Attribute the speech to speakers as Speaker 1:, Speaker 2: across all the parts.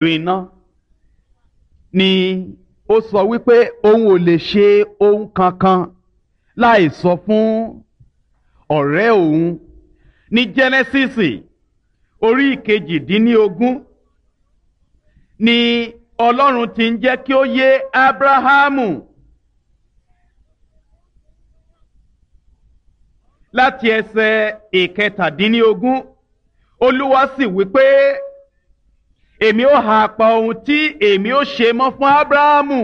Speaker 1: iná ni ó sọ wípé òun ò lè ṣe ohun kankan láì sọ fún ọ̀rẹ́ òun ní Jẹ́nẹ́sísì orí ìkejìdínlógún ni Ọlọ́run ti ń jẹ́ kí ó yé Ábúráhámù láti ẹsẹ̀ ìkẹtàdínlógún. Olúwa sì wípé èmi ó ha pa ohun tí èmi ó ṣe mọ́ fún Ábúráhámù,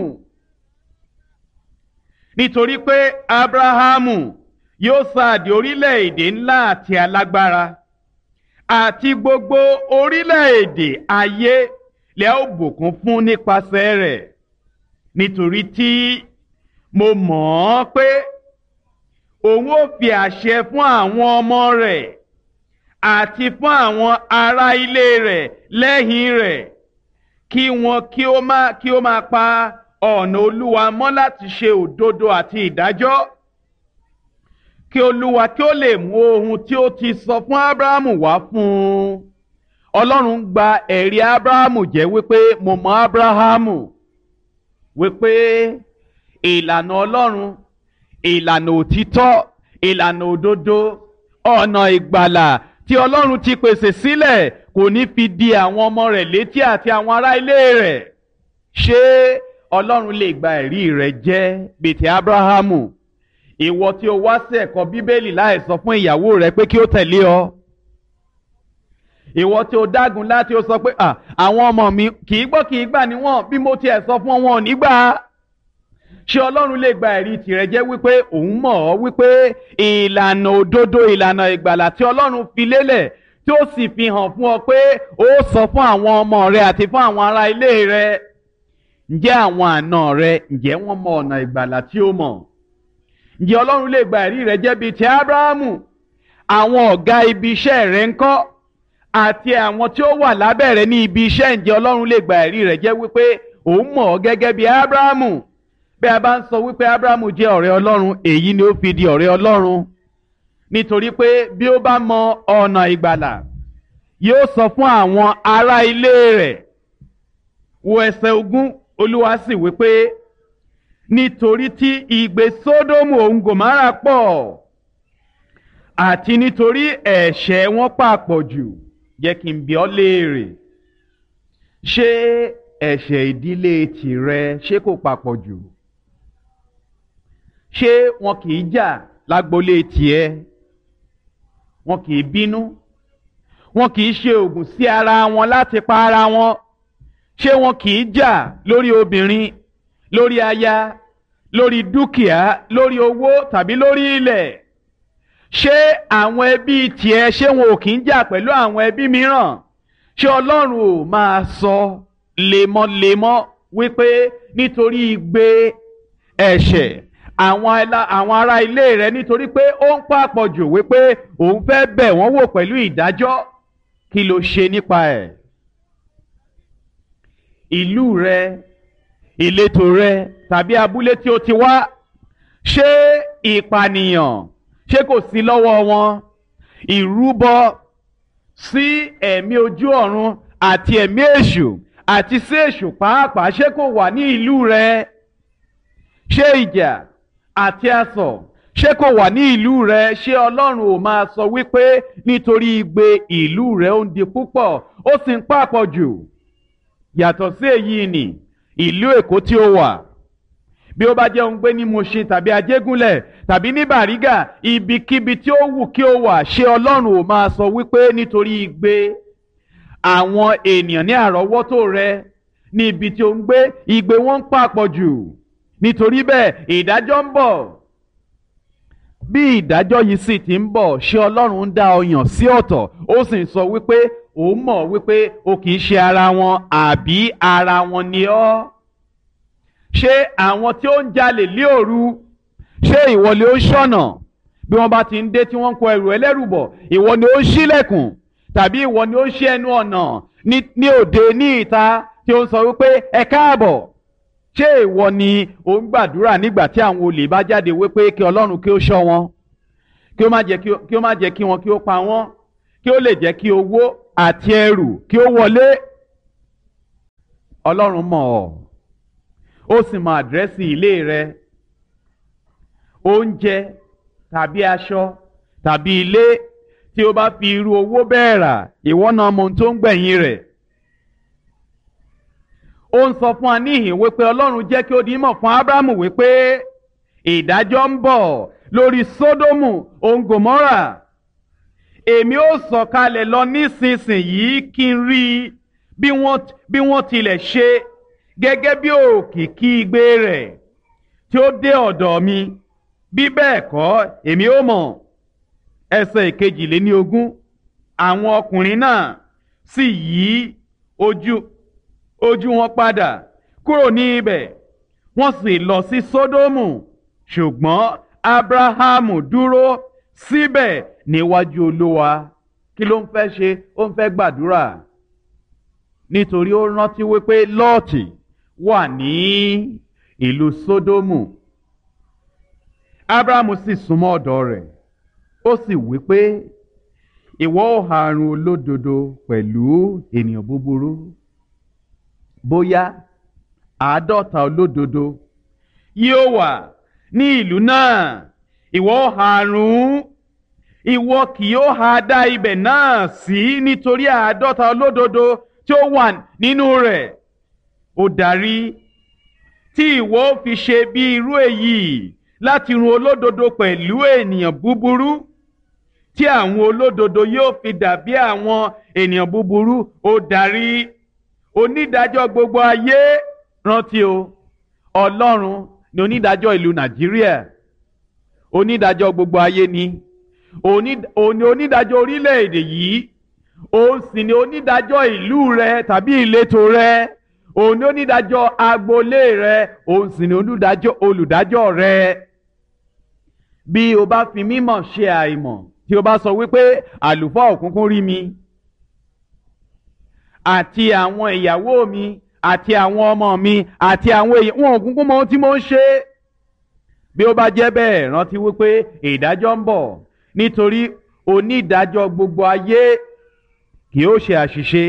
Speaker 1: nítorí pé Ábúráhámù yóò sàdí orílẹ̀-èdè ńlá àti alágbára, àti gbogbo orílẹ̀-èdè ayé lẹ ó bùkún fún nípasẹ̀ rẹ̀, nítorí tí mo mọ̀ ọ́n pé òun ó fi àṣẹ fún àwọn ọmọ rẹ̀ àti fún àwọn ará ilé rẹ̀ lẹ́yìn rẹ̀, kí wọn kí ó máa pa ọ̀nà Olúwa mọ́ láti ṣe òdodo àti ìdájọ́, kí Olúwa kí ó lè mú ohun tí ó ti sọ fún Ábúráhámù wá fún un. Ọlọ́run gba ẹ̀rí Ábúráhámù jẹ́ wípé mo mọ̀ Ábúráhámù, wípé ìlànà Ọlọ́run, ìlànà òtítọ́, ìlànà òdodo, ọ̀nà ìgbàlà tí Ọlọ́run ti pèsè sílẹ̀ kò ní fi di àwọn ọmọ rẹ̀ létí àti àwọn ará ilé rẹ̀. Ṣé Ọlọ́run lè gba ẹ̀rí rẹ̀ jẹ́ bíi ti Ábúráhámù? Ìwọ tí o wá sí ẹ̀kọ́ Bíbélì láì sọ fún ìyàwó rẹ pé kí ó tẹ̀lé ọ. Ìwọ tí o dágun láti ó sọ pé àwọn ọmọ mi kì í gbọ́ kì í gbà níwọ̀n, bí mo tiẹ̀ sọ fún wọn ò ní gbà. Ṣé Ọlọ́run lè gba ẹ̀rí tìrẹ jẹ́ wípé òun mọ̀ ọ́ wípé ìlànà òdodo, ìlànà ìgbàlà tí Ọlọ́run fi lélẹ̀ tí ó sì fi hàn fún ọ pé ó sọ fún àwọn ọmọ rẹ àti fún àwọn ará ilé rẹ? Ǹjẹ́ àwọn àna rẹ, ǹjẹ́ wọ́n mọ ọ̀nà ìgbàlà tí ó mọ̀? Ǹjẹ́ Ọlọ́run lè gba ẹ̀rí rẹ jẹ́ bíi ti Ábúráhámù? Àwọn ọ̀gá ibi iṣẹ́ rẹ ńkọ́? Àti àwọn tí ó wà lábẹ́ rẹ ní ibi iṣẹ́, ǹjẹ́ Ọlọ́run lè gba ẹ̀rí rẹ jẹ́ wípé òun mọ̀ ọ́ gẹ́gẹ́ bí Ábúráhámù? Bí a bá ń sọ wípé Ábúráhámù jẹ́ ọ̀rẹ́ Ọlọ́run, èyí ni ó fi di ọ̀rẹ́ Ọlọ́run. Nítorí pé bí ó bá mọ ọ̀nà ìgbàlà, yóò sọ fún àwọn ará ilé rẹ̀. Wo ẹsẹ̀ 20, Olúwa sì wípé nítorí tí ìgbé Sódómù òun Gòmárà pọ̀, àti nítorí ẹ̀ṣẹ̀ wọn pàpọ̀ jù, jẹ́ kí n bi ọ́ léèrè, ṣé ẹ̀ṣẹ̀ ìdílé tìrẹ ṣé kò pàpọ̀ jù? Ṣé wọn kì í jà lágbolé tiẹ̀? Wọn kì í bínú? Wọn kì í ṣe ògùn sí ara wọn láti pa ara wọn? Ṣé wọn kì í jà lórí obìnrin, lórí aya, lórí dúkìá, lórí owó tàbí lórí ilẹ̀? Ṣé àwọn ẹbí tiẹ̀, ṣé wọn ò kì í jà pẹ̀lú àwọn ẹbí mìíràn? Ṣé Ọlọ́run ò máa sọ lemọ́lemọ́ wípé nítorí igbe ẹ̀ṣẹ̀ àwọn ará ilé rẹ̀, nítorí pé ó ń pàpọ̀ jù, wípé òun fẹ́ bẹ̀ wọ́n wò pẹ̀lú ìdájọ́? Kí ló ṣe nípa ẹ̀? Ìlú rẹ, ìletò rẹ tàbí abúlé tí ó ti wá, ṣé ìpànìyàn ṣé kò sí lọ́wọ́ wọn? Ìrúbọ sí ẹ̀mí ojú ọ̀run àti ẹ̀mí èṣù àti sí èṣù pàápàá ṣé kò wà ní ìlú rẹ? Ṣé ìjà àti asọ̀ ṣé kò wà ní ìlú rẹ? Ṣé Ọlọ́run ò máa sọ wípé nítorí igbe ìlú rẹ ó ń di púpọ̀, ó sì ń pàpọ̀ jù? Yàtọ̀ sí èyí ni ìlú Èkó tí ó wà, bí ó bá jẹ́ òun gbé ní Mùṣín tàbí Ajégúnlẹ̀ tàbí ní Bàrígà, ibikíbi tí ó wù kí ó wà, ṣé Ọlọ́run ò máa sọ wípé nítorí igbe àwọn ènìyàn ní àrọ́wọ́tó rẹ ní ibi tí ó ń gbé, igbe wọn ń pàpọ̀ jù, nítorí bẹ́ẹ̀ ìdájọ́ ń bọ̀? Bí ìdájọ́ yìí sì ti ń bọ̀, ṣé Ọlọ́run ń dá ọ yàn sí ọ̀tọ̀, ó sì ń sọ wípé òun mọ̀ wípé o kì í ṣe ara wọn, àbí ara wọn ni ọ́? Ṣé àwọn tí ó ń jalè lé òru, ṣé ìwọ ni ó ń ṣọ̀nà bí wọ́n bá ti ń dé tí wọ́n ń kó ẹrù ẹlẹ́rù bọ̀? Ìwọ ni ó ń ṣílẹ̀kùn, tàbí ìwọ ni ó ń ṣí ẹnu ọ̀nà ní òde ní ìta tí ó ń sọ wípé ẹ káàbọ̀? Ṣé ìwọ ni ó ń gbàdúrà nígbà tí àwọn olè bá jáde wípé kí Ọlọ́run kí ó ṣọ́ wọn, kí ó má jẹ́ kí wọn kí ó pa wọ́n, kí ó lè jẹ́ kí owó àti ẹrù kí ó wọlé? Ọlọ́run mọ̀ ọ́, ó sì mọ àdírẹ́sì ilé rẹ. Oúnjẹ tàbí aṣọ tàbí ilé tí o bá fi irú owó bẹ́ẹ̀ rà, ìwọ náà mọ ohun tó ń gbẹ̀yìn rẹ̀. Ó ń sọ fún wa níhìn wípé Ọlọ́run jẹ́ kí ó di mọ̀ fún Ábúráhámù wípé ìdájọ́ ń bọ̀ lórí Sódómù òun Gòmórà. Èmi ó sọ̀kalẹ̀ lọ nísinsìnyí kí n rí bí wọ́n tilẹ̀ ṣe gẹ́gẹ́ bí òkìkí igbe rẹ̀ tí ó dé ọ̀dọ̀ mi. Bí bẹ́ẹ̀ kọ́, èmi ó mọ̀. Ẹsẹ̀ 22, àwọn ọkùnrin náà sì yí ojú wọn padà kúrò ní ibẹ̀, wọ́n sì lọ sí Sódómù. Ṣùgbọ́n Ábúráhámù dúró síbẹ̀ níwájú Olúwa. Kí ló ń fẹ́ ṣe? Ó ń fẹ́ gbàdúrà, nítorí ó rántí wípé Lọ́ọ̀tì wà ní ìlú Sódómù. Ábúráhámù sì súnmọ́ ọ̀dọ̀ rẹ̀, ó sì wí pé, ìwọ ó harun olódodo pẹ̀lú ènìyàn búburú. Bóyá 50 olódodo yóò wà ní ìlú náà, ìwọ ó harun, ìwọ kì yóò ha dá ibẹ̀ náà sí nítorí 50 olódodo tí ó wà nínú rẹ̀. Ó darí tí ìwọ ó fi ṣe bí irú èyí láti run olódodo pẹ̀lú ènìyàn búburú, tí àwọn olódodo yóò fi dàbí àwọn ènìyàn búburú. Ó darí onídàájọ́ gbogbo ayé. Rántí o, Ọlọ́run ni onídàájọ́ ìlú Nàìjíríà, onídàájọ́ gbogbo ayé ni, òun ni onídàájọ́ orílẹ̀-èdè yìí, òun sì ni onídàájọ́ ìlú rẹ tàbí ìletò rẹ, òun ni onídàájọ́ agboolé rẹ, òun sì ni olùdájọ́ rẹ. Bí o bá fi mímọ̀ ṣe àìmọ̀, tí o bá sọ wípé àlùfáà òkùnkùn rí mi àti àwọn ìyàwó mi àti àwọn ọmọ mi àti àwọn èèyàn wọn òkùnkùn mọ ohun tí mo ń ṣe. Bí ó bá jẹ́ bẹ́ẹ̀, rántí wípé ìdájọ́ ń bọ̀, nítorí onídàájọ́ gbogbo ayé kì yóò ṣe àṣìṣe.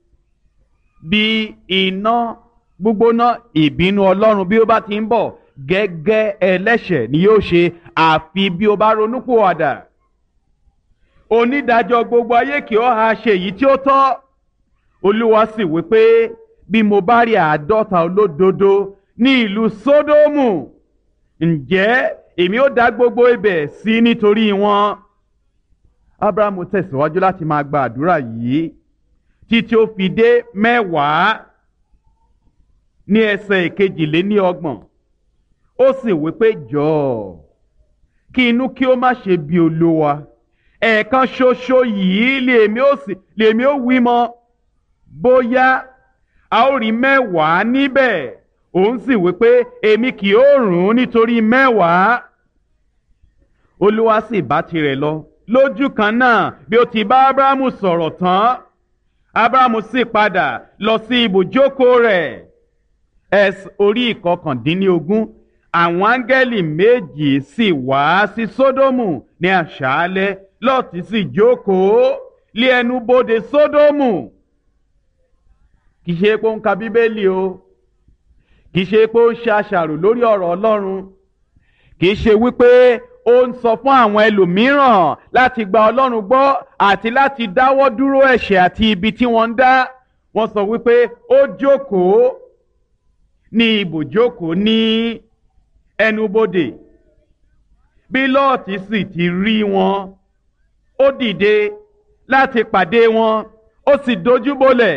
Speaker 1: Bí iná gbígbóná ìbínú Ọlọ́run bí ó bá ti ń bọ̀, gẹ́gẹ́ ẹlẹ́ṣẹ̀ ni yóò ṣe, àfi bí ó bá ronúpìwàdà. Onídàájọ́ gbogbo ayé kì yóò ha ṣe èyí tí ó tọ́. Olúwa sì wí pé, bí mo bá rí 50 olódodo ní ìlú Sódómù, ǹjẹ́ èmi ó dá gbogbo ibẹ̀ sí nítorí wọn. Ábúráhámù tẹ̀síwájú láti máa gba àdúrà yìí títí ó fi dé 10 ní ẹsẹ̀ 22. Ó sì wí pé, jọ̀ọ́ kí inú kí ó má ṣe bí Olúwa, ẹ̀ẹ̀kan ṣoṣo yìí lèmi ó wí mọ́. Bóyá a ó rí 10 níbẹ̀. Òun sì wí pé, èmi kì yóò run nítorí 10. Olúwa sì bá tirẹ̀ lọ lójú kan náà bí ó ti bá Ábúráhámù sọ̀rọ̀ tán. Ábúráhámù sì padà lọ sí ibùjókòó rẹ̀. Orí 19. Àwọn áńgẹ́lì méjì sì wá sí Sódómù ní àṣálẹ́. Lọ́ọ̀tì sì jókòó lé ẹnu bodè Sódómù. Kì í ṣe pé ó ń ka Bíbélì o, kì í ṣe pé ó ń ṣe àṣàrò lórí ọ̀rọ̀ Ọlọ́run, kì í ṣe wípé ó ń sọ fún àwọn ẹlòmíràn láti gba Ọlọ́run gbọ́ àti láti dáwọ́ dúró ẹ̀ṣẹ̀ àti ibi tí wọ́n ń dá. Wọ́n sọ wípé ó jókòó ní ibùjókòó ní ẹnubodè. Bí Lọ́ọ̀tì sì ti rí wọn, ó dìde láti pàdé wọn, ó sì dojúbolẹ̀.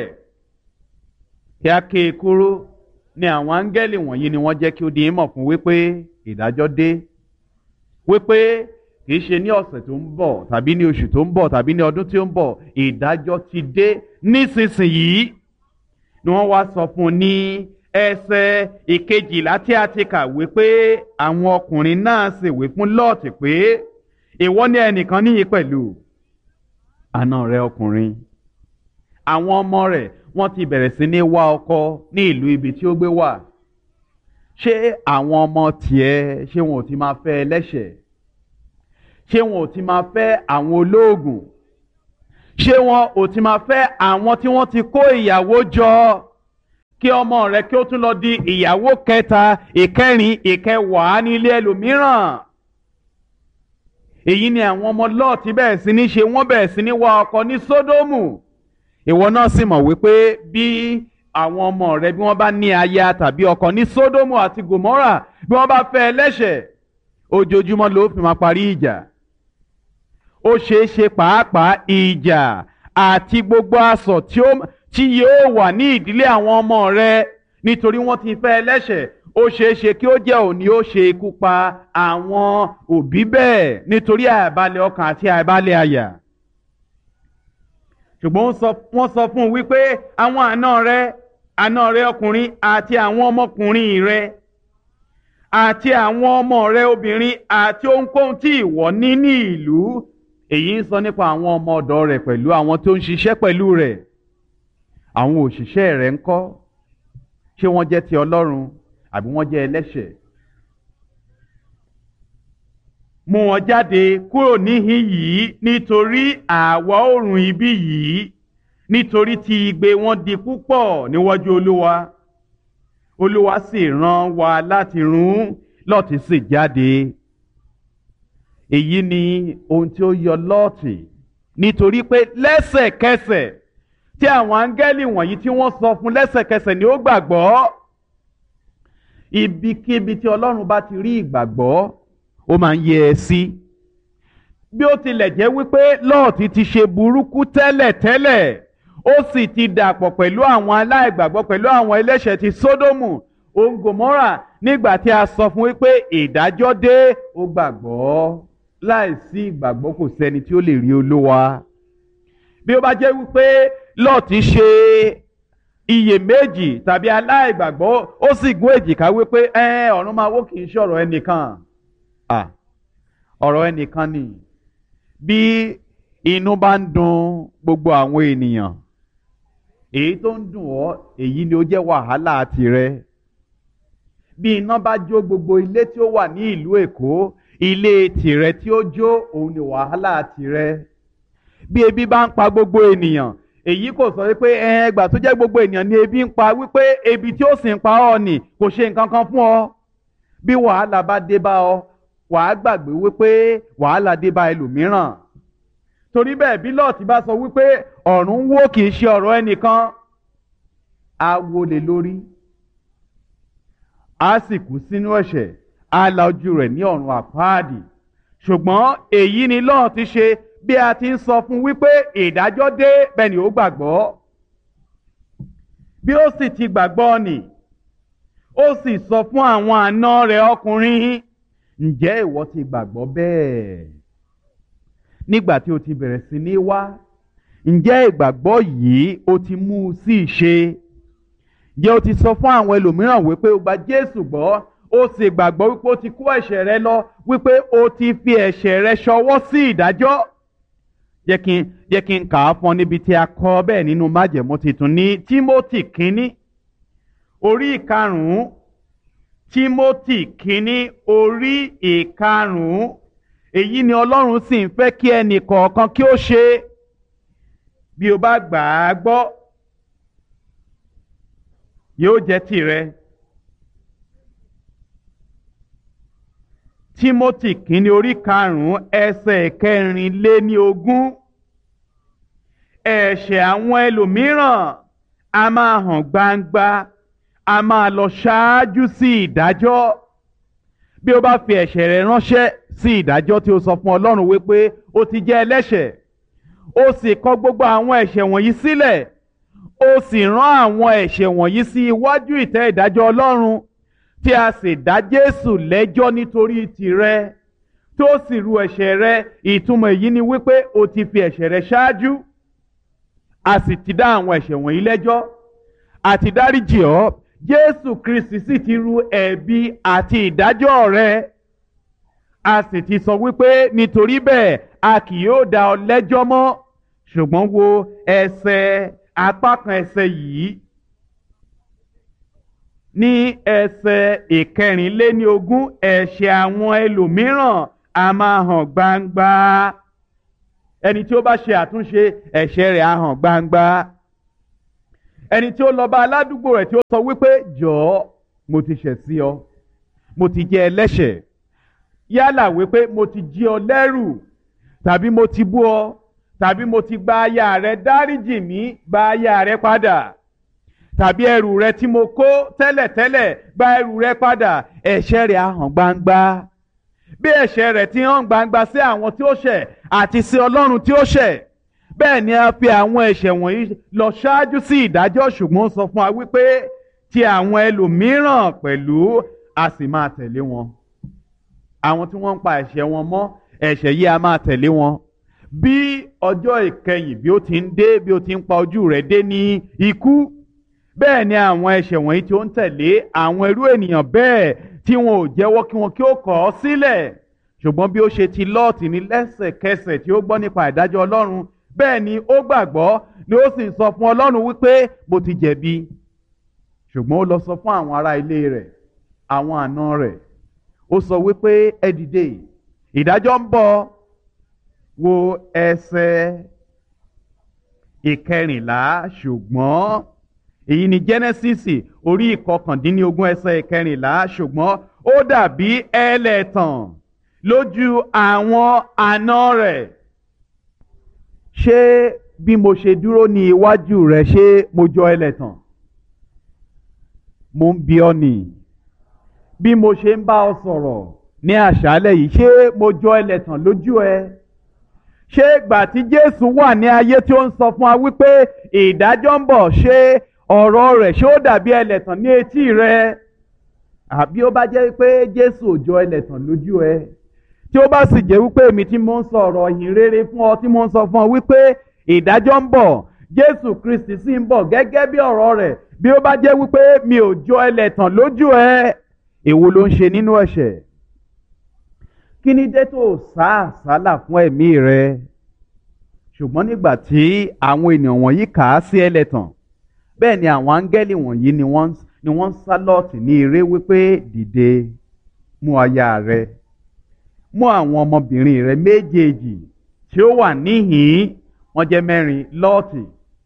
Speaker 1: Kí a ké e kúrú ní àwọn áńgẹ́lì wọ̀nyí ni wọ́n jẹ́ kí ó di ìmọ̀ fún wípé ìdájọ́ dé, wípé kìí ṣe ní ọ̀sẹ̀ tó ń bọ̀ tàbí ní oṣù tó ń bọ̀ tàbí ní ọdún tí ó ń bọ̀, ìdájọ́ ti dé nísinsìnyí. Ni wọ́n wá sọ fún un ní ẹsẹ̀ 12 tí a ti kà wípé àwọn ọkùnrin náà sì wí fún Lọ́ọ̀tì pé, ìwọ ní ẹnìkan níyì pẹ̀lú àna rẹ ọkùnrin. Àwọn ọmọ rẹ̀ wọ́n ti bẹ̀rẹ̀ sí ní wá ọkọ ní ìlú ibi tí ó gbé wà. Ṣé àwọn ọmọ tiẹ̀, ṣé wọn ò ti máa fẹ́ ẹlẹ́ṣẹ̀? Ṣé wọn ò ti máa fẹ́ àwọn olóògùn? Ṣé wọn ò ti máa fẹ́ àwọn tí wọ́n ti kó ìyàwó jọ kí ọmọ rẹ kí ó tún lọ di ìyàwó kẹta, ìkẹrin, ìkẹwàá ní ilé ẹlòmíràn. èyí ni àwọn ọmọ Lọ́ọ̀tì bẹ̀rẹ̀ sí ní ṣe, wọ́n bẹ̀rẹ̀ sí ní wá ọkọ ní Sódómù. ìwọ náà sì mọ̀ wípé bí àwọn ọmọ rẹ bí wọ́n bá ní aya tàbí ọkọ ní Sódómù àti Gòmórà, bí wọ́n bá fẹ́ ẹlẹ́ṣẹ̀, ojoojúmọ́ ló fi máa parí ìjà. ó ṣeé ṣe pàápàá ìjà àti gbogbo asọ̀ tí yóò wà ní ìdílé àwọn ọmọ rẹ nítorí wọ́n ti fẹ́ ẹlẹ́ṣẹ̀. ó ṣeé ṣe kí ó jẹ́ òní ó ṣe ikú pa àwọn òbí bẹ́ẹ̀ nítorí àìbalẹ̀ ọkàn àti àìbalẹ̀ àyà. ṣùgbọ́n wọ́n sọ fún un wípé àwọn àna rẹ ọkùnrin àti àwọn ọmọkùnrin rẹ àti àwọn ọmọ rẹ obìnrin àti ohunkóhun tí ìwọ ní ní ìlú. èyí ń sọ nípa àwọn ọmọ ọ̀dọ̀ rẹ̀ pẹ̀lú àwọn tó ń ṣiṣẹ́ pẹ̀lú rẹ̀. àwọn òṣìṣẹ́ rẹ̀ ńkọ́? ṣé wọ́n jẹ́ ti Ọlọ́run àbí wọ́n jẹ́ ẹlẹ́ṣẹ̀? mú wọn jáde kúrò níhìn yìí nítorí àwa oòrùn ibí yìí, nítorí tí igbe wọn di púpọ̀ níwájú Olúwa. Olúwa sì rán wa láti run. Lọ́ọ̀tì sì jáde. èyí ni ohun tí ó yọ Lọ́ọ̀tì, nítorí pé lẹ́sẹ̀kẹsẹ̀ tí àwọn áńgẹ́lì wọ̀nyí tí wọ́n sọ fún, lẹ́sẹ̀kẹsẹ̀ ni ó gbàgbọ́. ibikíbi tí Ọlọ́run bá ti rí ìgbàgbọ́, ó máa ń yẹ ẹ sí. bí ó tilẹ̀ jẹ́ wípé Lọ́ọ̀tì ti ṣe burúkú tẹ́lẹ̀tẹ́lẹ̀, ó sì ti dàpọ̀ pẹ̀lú àwọn aláìgbàgbọ́, pẹ̀lú àwọn ẹlẹ́ṣẹ̀ ti Sódómù òun Gòmórà. nígbà tí a sọ fún wípé ìdájọ́ dé, ó gbàgbọ́. láìsí ìgbàgbọ́ kò sẹ́ni tí ó lè rí Olúwa. bí ó bá jẹ́ wípé Lọ́ọ̀tì ṣe iyèméjì tàbí aláìgbàgbọ́, ó sì gún èjìká wípé ọ̀run máa wó, kì í ṣe ọ̀rọ̀ ẹnìkan. ọ̀rọ̀ ẹnìkan ni. bí inú bá ń dùn gbogbo àwọn ènìyàn, èyí tó ń dùn ọ́, èyí ni ó jẹ́ wàhálà tirẹ̀. bí iná bá jó gbogbo ilé tí ó wà ní ìlú Èkó, ilé tirẹ̀ tí ó jó, òun ni wàhálà tirẹ̀. bí ebi bá ń pa gbogbo ènìyàn, èyí kò sọ wípé ẹgbà tó jẹ́ gbogbo ènìyàn ni ebi ń pa, wípé ebi tí ó sì ń pa ọ́ nì kò ṣe nǹkan kan fún ọ. bí wàhálà bá dé bá ọ, wàá gbàgbé wípé wàhálà dé bá ẹlòmíràn. torí bẹ́ẹ̀ bí Lọ́ọ̀tì bá sọ wípé ọ̀run wó, kì í ṣe ọ̀rọ̀ ẹnìkan, á wólé lórí, á sì kú sínú ẹ̀ṣẹ̀, á la ojú rẹ̀ ní ọ̀run àpáàdì. ṣùgbọ́n èyí ni Lọ́ọ̀tì ṣe. bí a ti ń sọ fún wípé ìdájọ́ dé, bẹ́ẹ̀ ni ó gbàgbọ́. bí ó sì ti gbàgbọ́ nì, ó sì sọ fún àwọn àna rẹ̀ ọkùnrin. ǹjẹ́ ìwọ ti gbàgbọ́ bẹ́ẹ̀? nígbà tí o ti bẹ̀rẹ̀ sí ní wá, ǹjẹ́ ìgbàgbọ́ yìí o ti mú u sí ìṣe? ǹjẹ́ o ti sọ fún àwọn ẹlòmíràn wípé o gba Jésù gbọ́, o sì gbàgbọ́ wípé o ti kó ẹ̀ṣẹ̀ rẹ lọ, wípé o ti fi ẹ̀ṣẹ̀ rẹ ṣọwọ́ sí ìdájọ́? jẹ́ kí n kà á fún ọ níbi tí a kọ bẹ́ẹ̀ nínú májẹ̀mú titun ní Tímótì kínní orí ìkarùn-ún. Tímótì kínní orí ìkarùn-ún. èyí ni Ọlọ́run sì ń fẹ́ kí ẹnì kọ̀ọ̀kan kí ó ṣe. bí o bá gbà á gbọ́, yóò jẹ́ tìrẹ. Tímótì kínní orí karùn-ún ẹsẹ̀ 24. ẹ̀ṣẹ̀ àwọn ẹlòmíràn a máa hàn gbangba, a máa lọ ṣáájú sí ìdájọ́. bí o bá fi ẹ̀ṣẹ̀ rẹ ránṣẹ́ sí ìdájọ́ tí o sọ fún Ọlọ́run wípé o ti jẹ́ ẹlẹ́ṣẹ̀, o sì kọ gbogbo àwọn ẹ̀ṣẹ̀ wọ̀nyí sílẹ̀, o sì rán àwọn ẹ̀ṣẹ̀ wọ̀nyí sí iwájú ìtẹ́ ìdájọ́ Ọlọ́run, tí a sì dá Jésù lẹ́jọ́ nítorí tìrẹ, tó sì ru ẹ̀ṣẹ̀ rẹ. ìtumọ̀ èyí ni wípé o ti fi ẹ̀ṣẹ̀ rẹ ṣáájú, a sì ti dá àwọn ẹ̀ṣẹ̀ wọ̀nyí lẹ́jọ́, àti dáríjì ọ́. Jésù Kristi sì ti ru ẹ̀bi àti ìdájọ́ rẹ. a sì ti sọ wípé nítorí bẹ́ẹ̀ a kì yóò dá ọ lẹ́jọ́ mọ́. ṣùgbọ́n wo apá kan ẹsẹ̀ yìí, ní ẹsẹ̀ 24, ẹ̀ṣẹ̀ àwọn ẹlòmíràn a máa hàn gbangba. ẹni tí ó bá ṣe àtúnṣe, ẹ̀ṣẹ̀ rẹ̀ á hàn gbangba. ẹni tí ó lọ bá aládùúgbò rẹ̀ tí ó sọ wípé jọ̀ọ́ mo ti ṣẹ̀ sí ọ, mo ti jẹ́ ẹlẹ́ṣẹ̀, yálà wípé mo ti jí ọ lẹ́rù tàbí mo ti bú ọ tàbí mo ti gba aya rẹ, dáríjì mí, gba aya rẹ padà, tàbí ẹrù rẹ tí mo kó tẹ́lẹ̀tẹ́lẹ̀, gba ẹrù rẹ padà. Ẹ̀ṣẹ̀ rẹ̀ á hàn gbangba. Bí ẹ̀ṣẹ̀ rẹ̀ ti hàn gbangba sí àwọn tí ó ṣẹ̀ àti sí Ọlọ́run tí ó ṣẹ̀, bẹ́ẹ̀ ni a fi àwọn ẹ̀ṣẹ̀ wọ̀nyí lọ ṣáájú sí ìdájọ́, ṣùgbọ́n ó sọ fún wa wípé ti àwọn ẹlòmíràn pẹ̀lú a sì máa tẹ̀lé wọn. Àwọn tí wọ́n ń pa ẹ̀ṣẹ̀ wọn mọ́, ẹ̀ṣẹ̀ yìí a máa tẹ̀lé wọn. Bí ọjọ́ ìkẹyìn bí ó ti ń dé, bí ó ti ń pa ojú rẹ̀ dé ní ikú, bẹ́ẹ̀ ni àwọn ẹ̀ṣẹ̀ wọ̀nyí tí ó ń tẹ̀lé àwọn irú ènìyàn bẹ́ẹ̀ tí wọn ò jẹ́wọ́ kí wọn kí ó kọ̀ ọ́ sílẹ̀. Ṣùgbọ́n bí ó ṣe ti Lọ́ọ̀tì ní lẹ́sẹ̀kẹsẹ̀ tí ó gbọ́ nípa ìdájọ́ Ọlọ́run, bẹ́ẹ̀ ni ó gbàgbọ́ ni ó sì sọ fún Ọlọ́run wípé mo ti jẹ̀bi. Ṣùgbọ́n ó lọ sọ fún àwọn ará ilé rẹ̀, àwọn àna rẹ̀, ó sọ wípé ẹ dìde, ìdájọ́ ń bọ̀. Wo ẹsẹ̀ ìkẹrìnlá. Ṣùgbọ́n èyí ni Jẹ́nẹ́sísì orí ìkọkàndínlógún ẹsẹ̀ ìkẹrìnlá. Ṣùgbọ́n ó dàbí ẹlẹ́tàn lójú àwọn àna rẹ̀. Ṣé bí mo ṣe dúró ní iwájú rẹ̀, ṣé mo jọ ẹlẹ́tàn? Mo ń bi ọ́ nì. Bí mo ṣe ń bá ọ sọ̀rọ̀ ní àṣálẹ́ yìí, ṣé mo jọ ẹlẹ́tàn lójú ẹ? Ṣé ìgbà tí Jésù wà ní ayé tí ó ń sọ fún wa wípé ìdájọ́ ń bọ̀, ṣé ọ̀rọ̀ rẹ̀ ṣé ó dàbí ẹlẹ́tàn ní etí rẹ? Àbí ó bá jẹ́ pé Jésù ò jọ ẹlẹ́tàn lójú ẹ, tí ó bá sì jẹ́ wípé èmi tí mo ń sọ ọ̀rọ̀ ìhìn rere fún ọ, tí mo ń sọ fún ọ wípé ìdájọ́ ń bọ̀, Jésù Kristi sì ń bọ̀ gẹ́gẹ́ bí ọ̀rọ̀ rẹ̀, bí ó bá jẹ́ wípé mi ò jọ ẹlẹ́tàn lójú ẹ, èwo ló ń ṣe nínú ẹ̀ṣẹ̀? Kí ni dé tó sá àsálà fún ẹ̀mí rẹ? Ṣùgbọ́n nígbà tí àwọn ènìyàn wọ̀nyí kà á sí ẹlẹ́tàn, bẹ́ẹ̀ ni àwọn áńgẹ́lì wọ̀nyí ni wọ́n ń sá Lọ́ọ̀tì ní eré wípé dìde, mú aya rẹ, mú àwọn ọmọbìnrin rẹ méjèèjì tí ó wà níhìn-ín, wọ́n jẹ́ mẹ́rin, Lọ́ọ̀tì,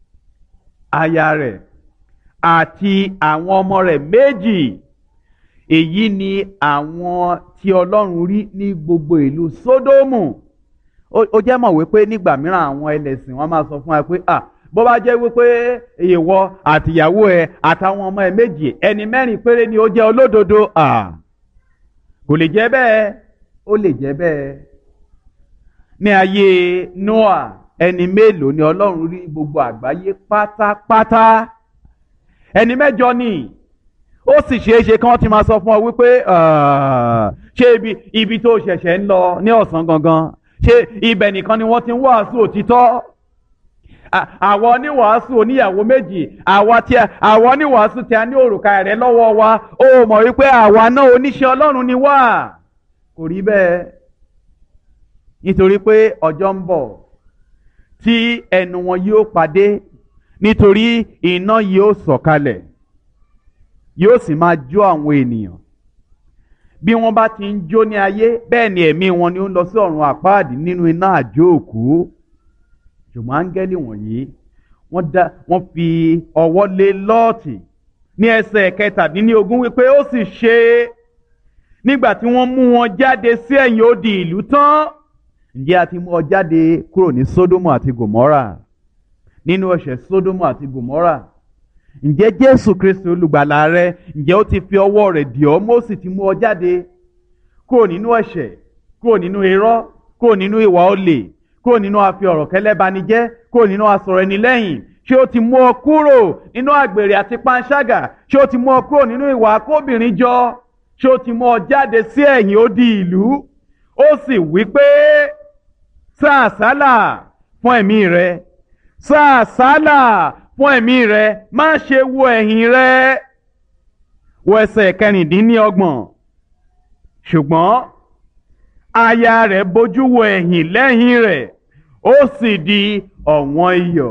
Speaker 1: aya rẹ̀ àti àwọn ọmọ rẹ̀ méjì. Èyí ni àwọn tí Ọlọ́run rí ní gbogbo ìlú Sódómù. Ó jẹ́ mọ̀ wípé nígbà mìíràn àwọn ẹlẹ́sìn wọn máa sọ fún wa pé bó bá jẹ́ wípé ìwọ àtìyàwó ẹ àtàwọn ọmọ ẹ méjì, ẹni mẹ́rin péré ni ó jẹ́ olódodo, kò lè jẹ́ bẹ́ẹ̀. Ó lè jẹ́ bẹ́ẹ̀. Ní ayé Nóà, ẹni mélòó ni Ọlọ́run rí gbogbo àgbáyé pátápátá? Ẹni mẹ́jọ ni. Ó sì ṣeé ṣe kí wọ́n ti máa sọ fún ọ wípé ṣé ibi tó ṣẹ̀ṣẹ̀ ń lọ ní ọ̀sán gangan, ṣé ibẹ̀ nìkan ni wọ́n ti ń wàásù òtítọ́? Àwọn oníwàásù oníyàwó méjì, àwọn oníwàásù tí a ní òrùka rẹ̀ lọ́wọ́ wa, ó mọ̀ wípé àwa náà oníṣẹ́ Ọlọ́run ni wá. Kò rí bẹ́ẹ̀. Nítorí pé ọjọ́ ń bọ̀ tí ẹnu wọn yóò pàdé, nítorí iná yóò sọ̀kalẹ̀, yóò sì máa jó àwọn ènìyàn. Bí wọ́n bá ti ń jó ní ayé, bẹ́ẹ̀ ni ẹ̀mí wọn ni ó ń lọ sí ọ̀run àpáàdì nínú iná àjò òkú. Ṣùgbọ́n áńgẹ́lì wọ̀nyí wọ́n fi ọwọ́ lé Lọ́ọ̀tì ní ẹsẹ̀ 17 wípé ó sì ṣe nígbà tí wọ́n mú wọn jáde sí ẹ̀yìn odi ìlú tán. Ǹjẹ́ a ti mú ọ jáde kúrò ní Sódómù àti Gòmórà, nínú ẹ̀ṣẹ̀ Sódómù àti Gòmórà? Ǹjẹ́ Jésù Kristi olùgbàlà rẹ, ǹjẹ́ ó ti fi ọwọ́ rẹ̀ dì ọ́, ó sì ti mú ọ jáde kúrò nínú ẹ̀ṣẹ̀, kúrò nínú irọ́, kúrò nínú ìwà olè, kúrò nínú àfi ọ̀rọ̀ kẹ́lẹ́banijẹ́, kúrò nínú asọ̀rọ̀ ẹni lẹ́yìn? Ṣé ó ti mú ọ kúrò nínú àgbèrè àti panṣágà? Ṣé ó ti mú ọ kúrò nínú ìwà akóbìnrin jọ? Ṣé ó ti mú ọ jáde sí ẹ̀yìn odi ìlú? Ó sì wí pé sá àsálà fún ẹ̀mí rẹ, sá àsálà fún ẹ̀mí rẹ, má ṣe wo ẹ̀yìn rẹ. Wo ẹsẹ̀ 26. Ṣùgbọ́n aya rẹ̀ bójú wo ẹ̀yìn lẹ́yìn rẹ̀, ó sì di ọ̀wọ́n iyọ̀.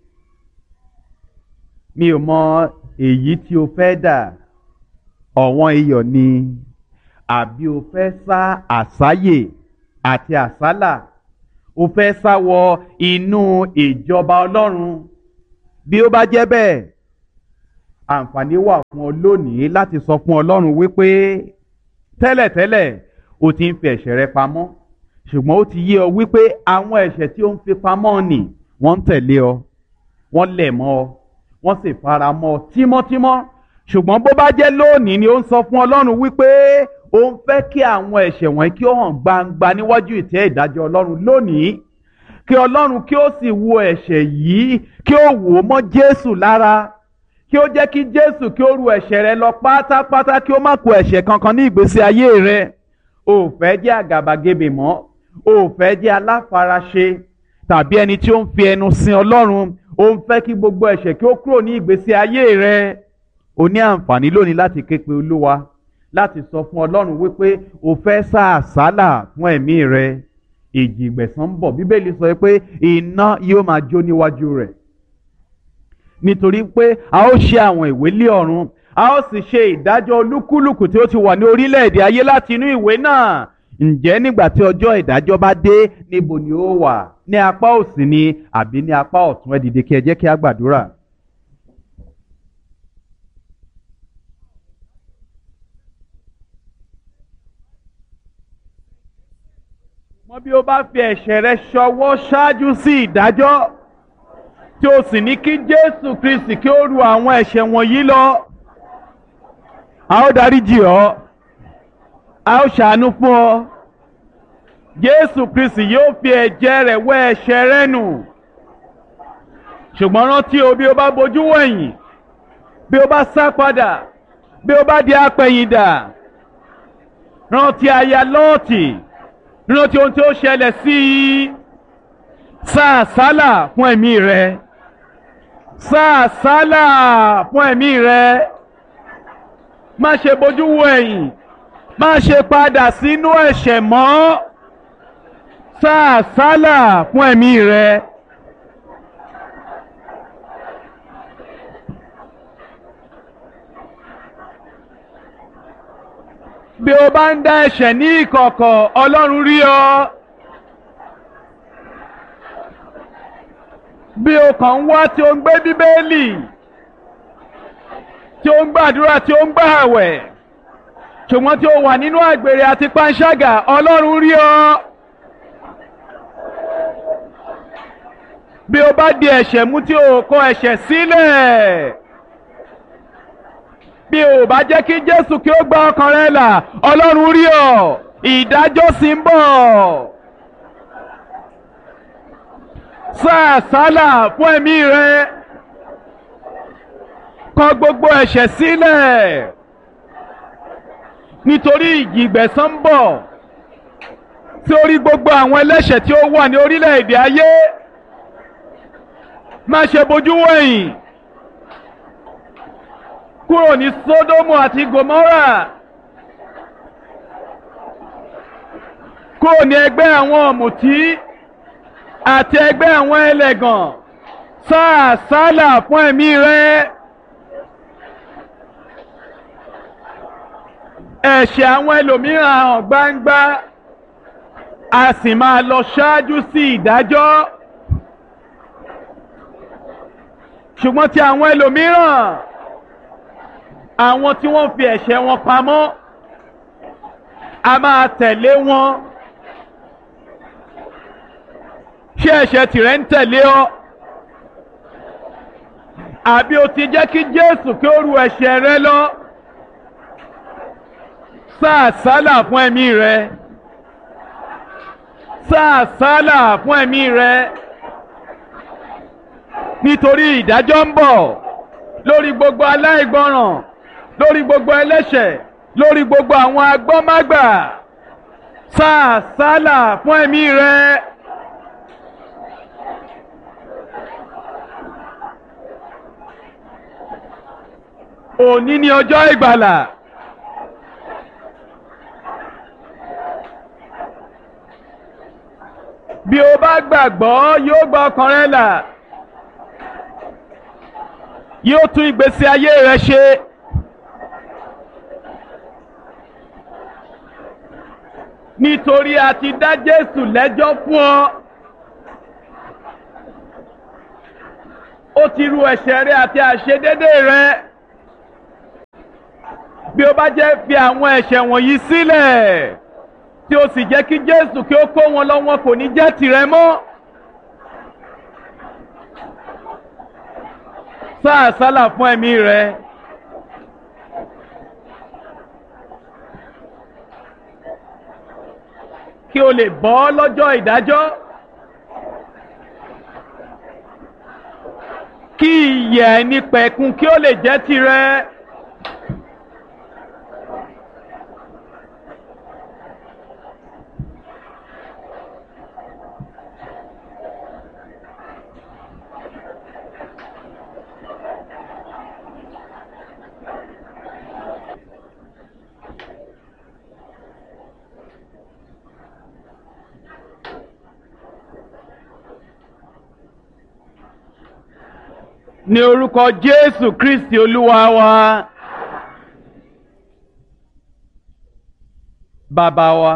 Speaker 1: Mi ò mọ èyí tí o fẹ́ dà, ọ̀wọ́n iyọ̀ ni, àbí o fẹ́ sá àsáyè àti àsálà, o fẹ́ sá wọ inú ìjọba Ọlọ́run? Bí ó bá jẹ́ bẹ́ẹ̀, àǹfààní wà fún ọ lónìí láti sọ fún Ọlọ́run wípé tẹ́lẹ̀tẹ́lẹ̀ o ti ń fi ẹ̀ṣẹ̀ rẹ pamọ́, ṣùgbọ́n ó ti yé ọ wípé àwọn ẹ̀ṣẹ̀ tí ó ń fi pamọ́ nì wọ́n ń tẹ̀lé ọ, wọ́n lẹ̀ mọ́ ọ, wọ́n sì fara mọ́ ọ tímọ́tímọ́. Ṣùgbọ́n bó bá jẹ́ lónìí ni ó ń sọ fún Ọlọ́run wípé ó ń fẹ́ kí àwọn ẹ̀ṣẹ̀ wọ̀nyí kí ó hàn gbangba níwájú ìtẹ́ ìdájọ́ Ọlọ́run lónìí, kí Ọlọ́run kí ó sì wo ẹ̀ṣẹ̀ yìí, kí ó wò ó mọ́ Jésù lára, kí ó jẹ́ kí Jésù kí ó ru ẹ̀ṣẹ̀ rẹ lọ pátápátá, kí ó má kù ẹ̀ṣẹ̀ kankan ní ìgbésí ayé rẹ. O ò fẹ́ jẹ́ àgàbàgebè mọ́, o ò fẹ́ jẹ́ aláfaraṣe tàbí ẹni tí ó ń fi ẹnu sin Ọlọ́run. O ń fẹ́ kí gbogbo ẹ̀ṣẹ̀ kí ó kúrò ní ìgbésí ayé rẹ. O ní àǹfààní lónìí láti ké pe Olúwa, láti sọ fún Ọlọ́run wípé o fẹ́ sá àsálà fún ẹ̀mí rẹ. Ìjì ìgbẹ̀san ń bọ̀. Bíbélì sọ pé iná yóò máa jó níwájú rẹ̀, nítorí pé a ó ṣe àwọn ìwé lé ọ̀run, a ó sì ṣe ìdájọ́ olúkúlùkù tí ó ti wà ní orílẹ̀-èdè ayé láti inú ìwé náà. Ǹjẹ́ nígbà tí ọjọ́ ìdájọ́ bá dé, níbo ni ó wà? Ní apá òsì ni àbí ní apá ọ̀tún? Ẹ dìde kí ẹ jẹ́ kí a gbàdúrà. Mọ́ bí o bá fi ẹ̀ṣẹ̀ rẹ ṣọwọ́ ṣáájú sí ìdájọ́, tí o sì ní kí Jésù Kristi kí ó ru àwọn ẹ̀ṣẹ̀ wọ̀nyí lọ, a ó dáríjì ọ́, a ó ṣàánú fún ọ. Jésù Kristi yóò fi ẹ̀jẹ̀ rẹ̀ wẹ ẹ̀ṣẹ̀ rẹ nù. Ṣùgbọ́n rántí o, bí o bá bojú wẹ̀yìn, bí o bá sá padà, bí o bá di apẹ̀yìndà, rántí aya Lọ́ọ̀tì, rántí ohun tí ó ṣẹlẹ̀ sí i. Sá àsálà fún ẹ̀mí rẹ, sá àsálà fún ẹ̀mí rẹ. Má ṣe bojú wẹ̀yìn, má ṣe padà sínú ẹ̀ṣẹ̀ mọ́. Sá àsálà fún ẹ̀mí rẹ. Bí o bá ń dá ẹ̀ṣẹ̀ ní ìkọ̀kọ̀, Ọlọ́run rí ọ. Bí o kàn ń wá tí o ń gbé Bíbélì, tí o ń gbàdúrà, tí o ń gbààwẹ̀, ṣùgbọ́n tí o wà nínú àgbèrè àti panṣágà, Ọlọ́run rí ọ. Bí o bá di ẹ̀ṣẹ̀ mú tí o kọ̀ ẹ̀ṣẹ̀ sílẹ̀, bí o bá jẹ́ kí Jésù kí ó gba ọkàn rẹ là, Ọlọ́run rí ọ. Ìdájọ́ sì ń bọ̀. Sá àsálà fún ẹ̀mí rẹ. Kọ̀ gbogbo ẹ̀ṣẹ̀ sílẹ̀, nítorí ìjì ìgbẹ̀san ń bọ̀ sí orí gbogbo àwọn ẹlẹ́ṣẹ̀ tí ó wà ní orílẹ̀-èdè ayé. Má ṣe bojú wẹ̀yìn kúrò ní Sódómù àti Gòmórà, kúrò ní ẹgbẹ́ àwọn ọ̀mùtí àti ẹgbẹ́ àwọn ẹlẹ́gàn. Sá àsálà fún ẹ̀mí rẹ. Ẹ̀ṣẹ̀ àwọn ẹlòmíràn hàn gbangba, a sì máa lọ ṣáájú sí ìdájọ́. Ṣùgbọ́n tí àwọn ẹlòmíràn, àwọn tí wọ́n fi ẹ̀ṣẹ̀ wọn pamọ́, a máa tẹ̀lé wọn. Ṣé ẹ̀ṣẹ̀ tìrẹ ń tẹ̀lé ọ? Àbí o ti jẹ́ kí Jésù kí ó ru ẹ̀ṣẹ̀ rẹ lọ? Sá àsálà fún ẹ̀mí rẹ. Sá àsálà fún ẹ̀mí rẹ. Nítorí ìdájọ́ ń bọ̀ lórí gbogbo aláìgbọràn, lórí gbogbo ẹlẹ́ṣẹ̀, lórí gbogbo àwọn agbọ́mágbà. Sá àsálà fún ẹ̀mí rẹ. Òní ni ọjọ́ ìgbàlà. Bí o bá gbàgbọ́, yóò gba ọkàn rẹ là, yóò tún ìgbésí ayé rẹ ṣe. Nítorí a ti dá Jésù lẹ́jọ́ fún ọ. Ó ti ru ẹ̀ṣẹ̀ rẹ àti àìṣedédé rẹ. ó bá jẹ́ fi àwọn ẹ̀ṣẹ̀ wọ̀nyí sílẹ̀ tí ó sì jẹ́ kí Jésù kí ó kó wọn lọ, wọn kò ní jẹ́ tìrẹ mọ́. Sá àsálà fún ẹ̀mí rẹ. Kí o lè bọ́ lọ́jọ́ ìdájọ́. Kí ìyè àìnípẹ̀kun kí ó lè jẹ́ tìrẹ. Ní orúkọ Jésù Kristi Olúwa wa. Bàbá wa,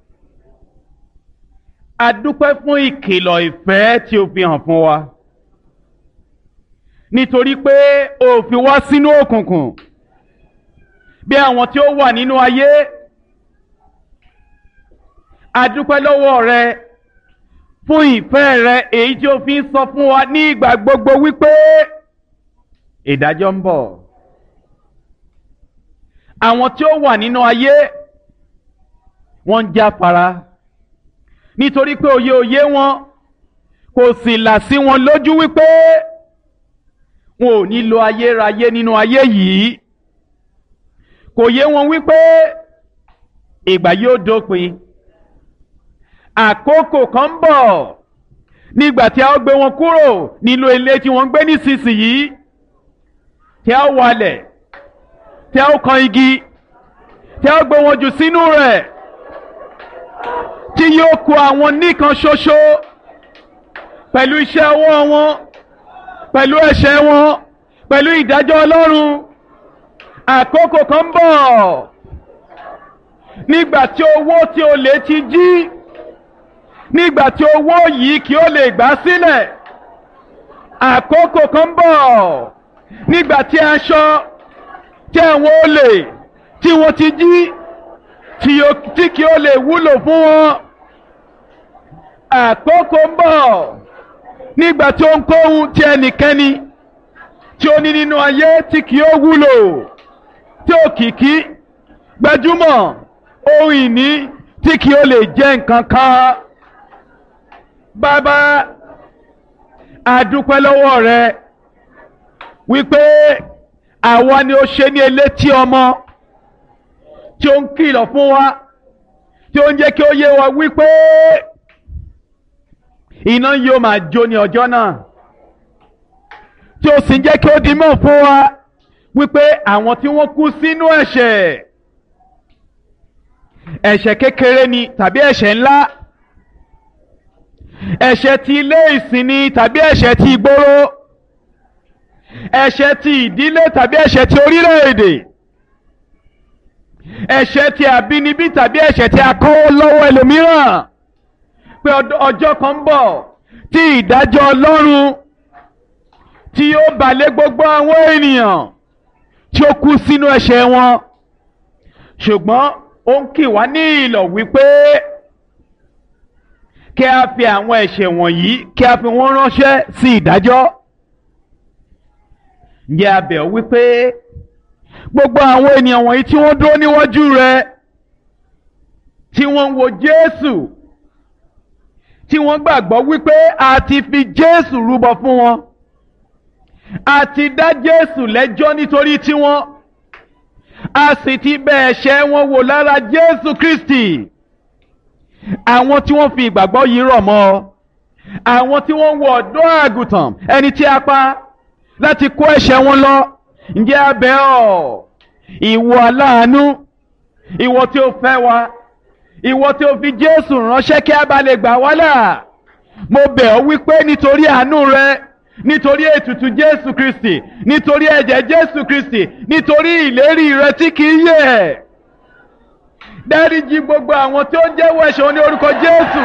Speaker 1: a dúpẹ́ fún ìkìlọ̀ ìfẹ́ tí o fi hàn fún wa. Nítorí pé o fi wá sínú òkùnkùn bí àwọn tí ó wà nínú ayé. A dúpẹ́ lọ́wọ́ rẹ fún ìfẹ́ rẹ èyí tí o fi ń sọ fún wa ní ìgbà gbogbo wípé ìdájọ́ ń bọ̀. Àwọn tí ó wà nínú ayé wọ́n ń jáfara nítorí pé òye wọn kò sì là sí wọn lójú wípé wọn ò ní lo ayérayé nínú ayé yìí. Kò yé wọn wípé ìgbà yóò dópin. Àkókò kan ń bọ̀ nígbà tí a ó gbé wọn kúrò nínú ilé tí wọ́n ń gbé nísinsìnyí, tí a ó walẹ̀, tí a ó kan igi, tí a ó gbé wọn jù sínú rẹ̀, tí yóò kù àwọn nìkan ṣoṣo pẹ̀lú iṣẹ́ ọwọ́ wọn, pẹ̀lú ẹ̀ṣẹ̀ wọn, pẹ̀lú ìdájọ́ Ọlọ́run. Àkókò kan ń bọ̀ nígbà tí owó tí olè ti jí, nígbà tí owó yìí kí ó lè gbà sílẹ̀. Àkókò kan ń bọ̀ nígbà tí aṣọ tí àwọn olè tí wọ́n ti jí tí kí ó lè wúlò fún wọn. Àkókò ń bọ̀ nígbà tí ohunkóhun tí ẹnikẹ́ni tí ó ní nínú ayé tí kì ó wúlò, tí òkìkí, gbajúmọ̀, ohun ìní tí kì ó lè jẹ́ nǹkan kan. Bàbá, a dúpẹ́ lọ́wọ́ rẹ wípé àwa ni ó ṣe ní elétí ọmọ tí ó ń kìlọ̀ fún wa, tí ó ń jẹ́ kí ó yé wa wípé iná yóò máa jó ní ọjọ́ náà, tí ó sì ń jẹ́ kí ó di mọ̀ fún wa wípé àwọn tí wọ́n kú sínú ẹ̀ṣẹ̀ kékeré ni tàbí ẹ̀ṣẹ̀ ńlá, ẹ̀ṣẹ̀ ti ilé ìsìn ni tàbí ẹ̀ṣẹ̀ ti ìgboro, ẹ̀ṣẹ̀ ti ìdílé tàbí ẹ̀ṣẹ̀ ti orílẹ̀-èdè, ẹ̀ṣẹ̀ ti àbínibí tàbí ẹ̀ṣẹ̀ ti akọ́wọ́ lọ́wọ́ ẹlòmíràn, pé ọjọ́ kan ń bọ̀ tí ìdájọ́ Ọlọ́run tí yóò bà lé gbogbo àwọn ènìyàn tí ó kú sínú ẹ̀ṣẹ̀ wọn. Ṣùgbọ́n ó ń kì wá ní ìlọ̀ wípé kí a fi àwọn ẹ̀ṣẹ̀ wọ̀nyí kí a fi wọ́n ránṣẹ́ sí ìdájọ́. Ǹjẹ́ a bẹ̀ ọ́ wípé gbogbo àwọn ènìyàn wọ̀nyí tí wọ́n dúró níwájú rẹ, tí wọ́n ń wo Jésù, tí wọ́n gbàgbọ́ wípé a ti fi Jésù rúbọ fún wọn, a ti dá Jésù lẹ́jọ́ nítorí tiwọn, a sì ti bẹ̀ ẹ̀ṣẹ̀ wọn wò lára Jésù Kristi. Àwọn tí wọ́n fi ìgbàgbọ́ yìí rọ̀ mọ́ ọ, àwọn tí wọ́n wọ ọ̀dọ́ àgùntàn ẹni tí a pa láti kó ẹ̀ṣẹ̀ wọn lọ. Ǹjẹ́ a bẹ̀ ọ́, ìwọ aláàánú, ìwọ tí ó fẹ́ wa, ìwọ tí ó fi Jésù ránṣẹ́ kí a bá lè gbà wá là, mo bẹ̀ ọ́ wípé nítorí àánú rẹ, nítorí ètùtù Jésù Kristi, nítorí ẹ̀jẹ̀ Jésù Kristi, nítorí ìlérí rẹ tí kì í yẹ̀, dáríjì gbogbo àwọn tí ó ń jẹ́wọ́ ẹ̀ṣẹ̀ wọn ní orúkọ Jésù.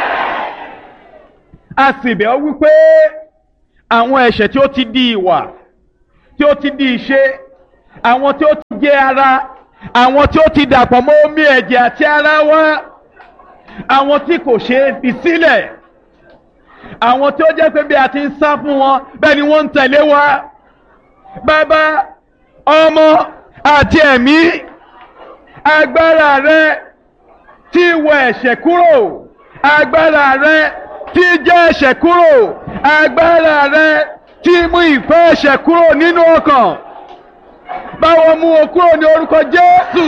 Speaker 1: A sì bẹ̀ ọ́ wípé àwọn ẹ̀ṣẹ̀ tí ó ti di ìwà, tí ó ti di ìṣe, àwọn tí ó ti jẹ́ ara, àwọn tí ó ti dàpọ̀ mọ́ omi ẹ̀jẹ̀ àti ara wa, àwọn tí kò ṣe é fi sílẹ̀, àwọn tí ó jẹ́ pé bí a ti ń sá fún wọn bẹ́ẹ̀ ni wọ́n ń tẹ̀lé wa. Bàbá, Ọmọ àti Ẹ̀mí, agbára rẹ tí wọ ẹ̀ṣẹ̀ kúrò, agbára rẹ tí jẹ́ ẹ̀ṣẹ̀ kúrò, agbára rẹ tí mú ìfẹ́ ẹ̀ṣẹ̀ kúrò nínú ọkàn, báwo mú o kúrò ní orúkọ Jésù.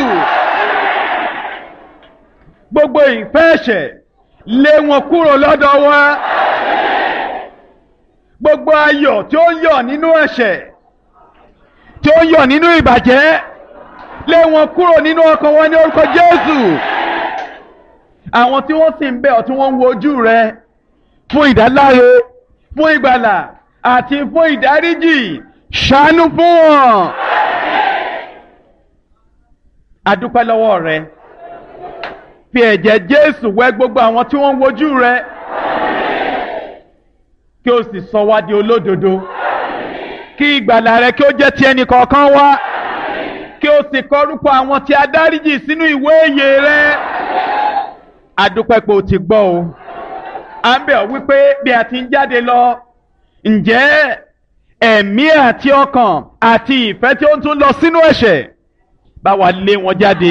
Speaker 1: Gbogbo ìfẹ́ ẹ̀ṣẹ̀ lé wọn kúrò lọ́dọ̀ wa. Gbogbo ayọ̀ tí ó ń yọ̀ nínú ẹ̀ṣẹ̀, tí ó ń yọ̀ nínú ìbàjẹ́, lé wọn kúrò nínú ọkàn wọn ní orúkọ Jésù. Àwọn tí wọ́n sì ń bẹ̀ ọ́, tí wọ́n ń wojú rẹ fún ìdáláre, fún ìgbàlà àti fún ìdáríjì, ṣàánú fún wọn. A dúpẹ́ lọ́wọ́ rẹ. Fi ẹ̀jẹ̀ Jésù wẹ gbogbo àwọn tí wọ́n ń wojú rẹ, kí o sì sọ wá di olódodo, kí ìgbàlà rẹ kí ó jẹ́ ti ẹnì kọ̀ọ̀kan wa, kí o sì kọ orúkọ àwọn tí a dáríjì sínú ìwé ìyè rẹ. A dúpẹ́ pé o ti gbọ́ o. À ń bẹ̀ ọ́ wípé bí a ti ń jáde lọ, ǹjẹ́ ẹ̀mí àti ọkàn àti ìfẹ́ tí ó ń tún lọ sínú ẹ̀ṣẹ̀, bá wa lé wọn jáde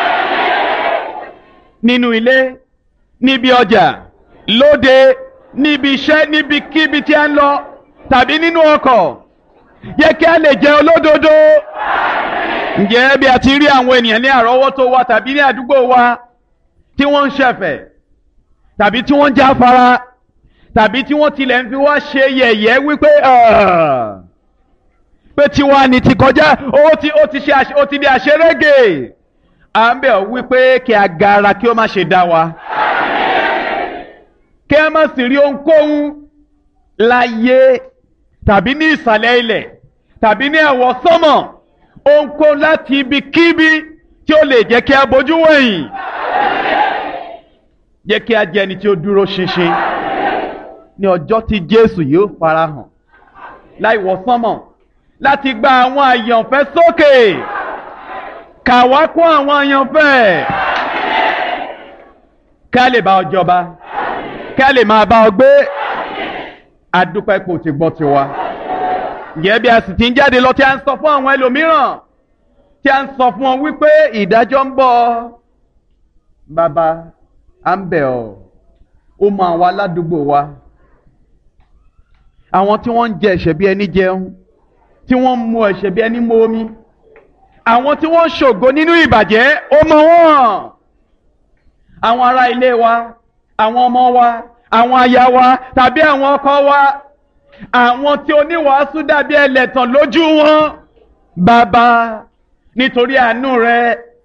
Speaker 1: nínú ilé, níbi ọjà, lóde, níbi iṣẹ́, níbikíbi tí a ń lọ, tàbí nínú ọkọ̀. Jẹ́ kí a lè jẹ́ olódodo. Ǹjẹ́ bí a ti rí àwọn ènìyàn ní àrọ́wọ́tó wa tàbí ní àdúgbò wa tí wọ́n ń ṣẹ̀fẹ̀, tàbí tí wọ́n ń jáfara, tàbí tí wọ́n tilẹ̀ ń fi wá ṣe yẹ̀yẹ́ wípé pé tiwa ni ti kọjá, ó ti di àṣerége. À ń bẹ̀ ọ́ wípé kí agara kí ó má ṣe dá wa, kí a má sì rí ohunkóhun láyé tàbí ní ìsàlẹ̀ ilẹ̀ tàbí ní ẹ̀wọ̀ sánmọ̀, ohunkóhun láti ibikíbi tí ó lè jẹ́ kí a bojú wẹ̀yìn. Jẹ́ kí a jẹ́ ẹni tí ó dúró ṣinṣin ní ọjọ́ tí Jésù yóò farahàn láì wọ̀ sánmọ̀ láti gba àwọn àyànfẹ́ sókè. Kà wá kún àwọn àyànfẹ́, ká lè bá ọ jọba, ká lè máa bá ọ gbé. A dúpẹ́ pé o ti gbọ́ tiwa. Ǹjẹ́ bí a sì ti ń jáde lọ tí a ń sọ fún àwọn ẹlòmíràn, tí a ń sọ fún wọn wípé ìdájọ́ ń bọ̀, bàbá, à ń bẹ̀ ọ́, ó mọ àwọn aládùúgbò wa, àwọn tí wọ́n ń jẹ ẹ̀ṣẹ̀ bí ẹni jẹun, tí wọ́n ń mu ẹ̀ṣẹ̀ bí ẹni mu omi, àwọn tí wọ́n ń ṣògo nínú ìbàjẹ́, ó mọ wọ́n. Àwọn ará ilé wa, àwọn ọmọ wa, àwọn aya wa tàbí àwọn ọkọ wa, àwọn tí oníwàásù dàbí ẹlẹ́tàn lójú wọn, bàbá, nítorí àánú rẹ,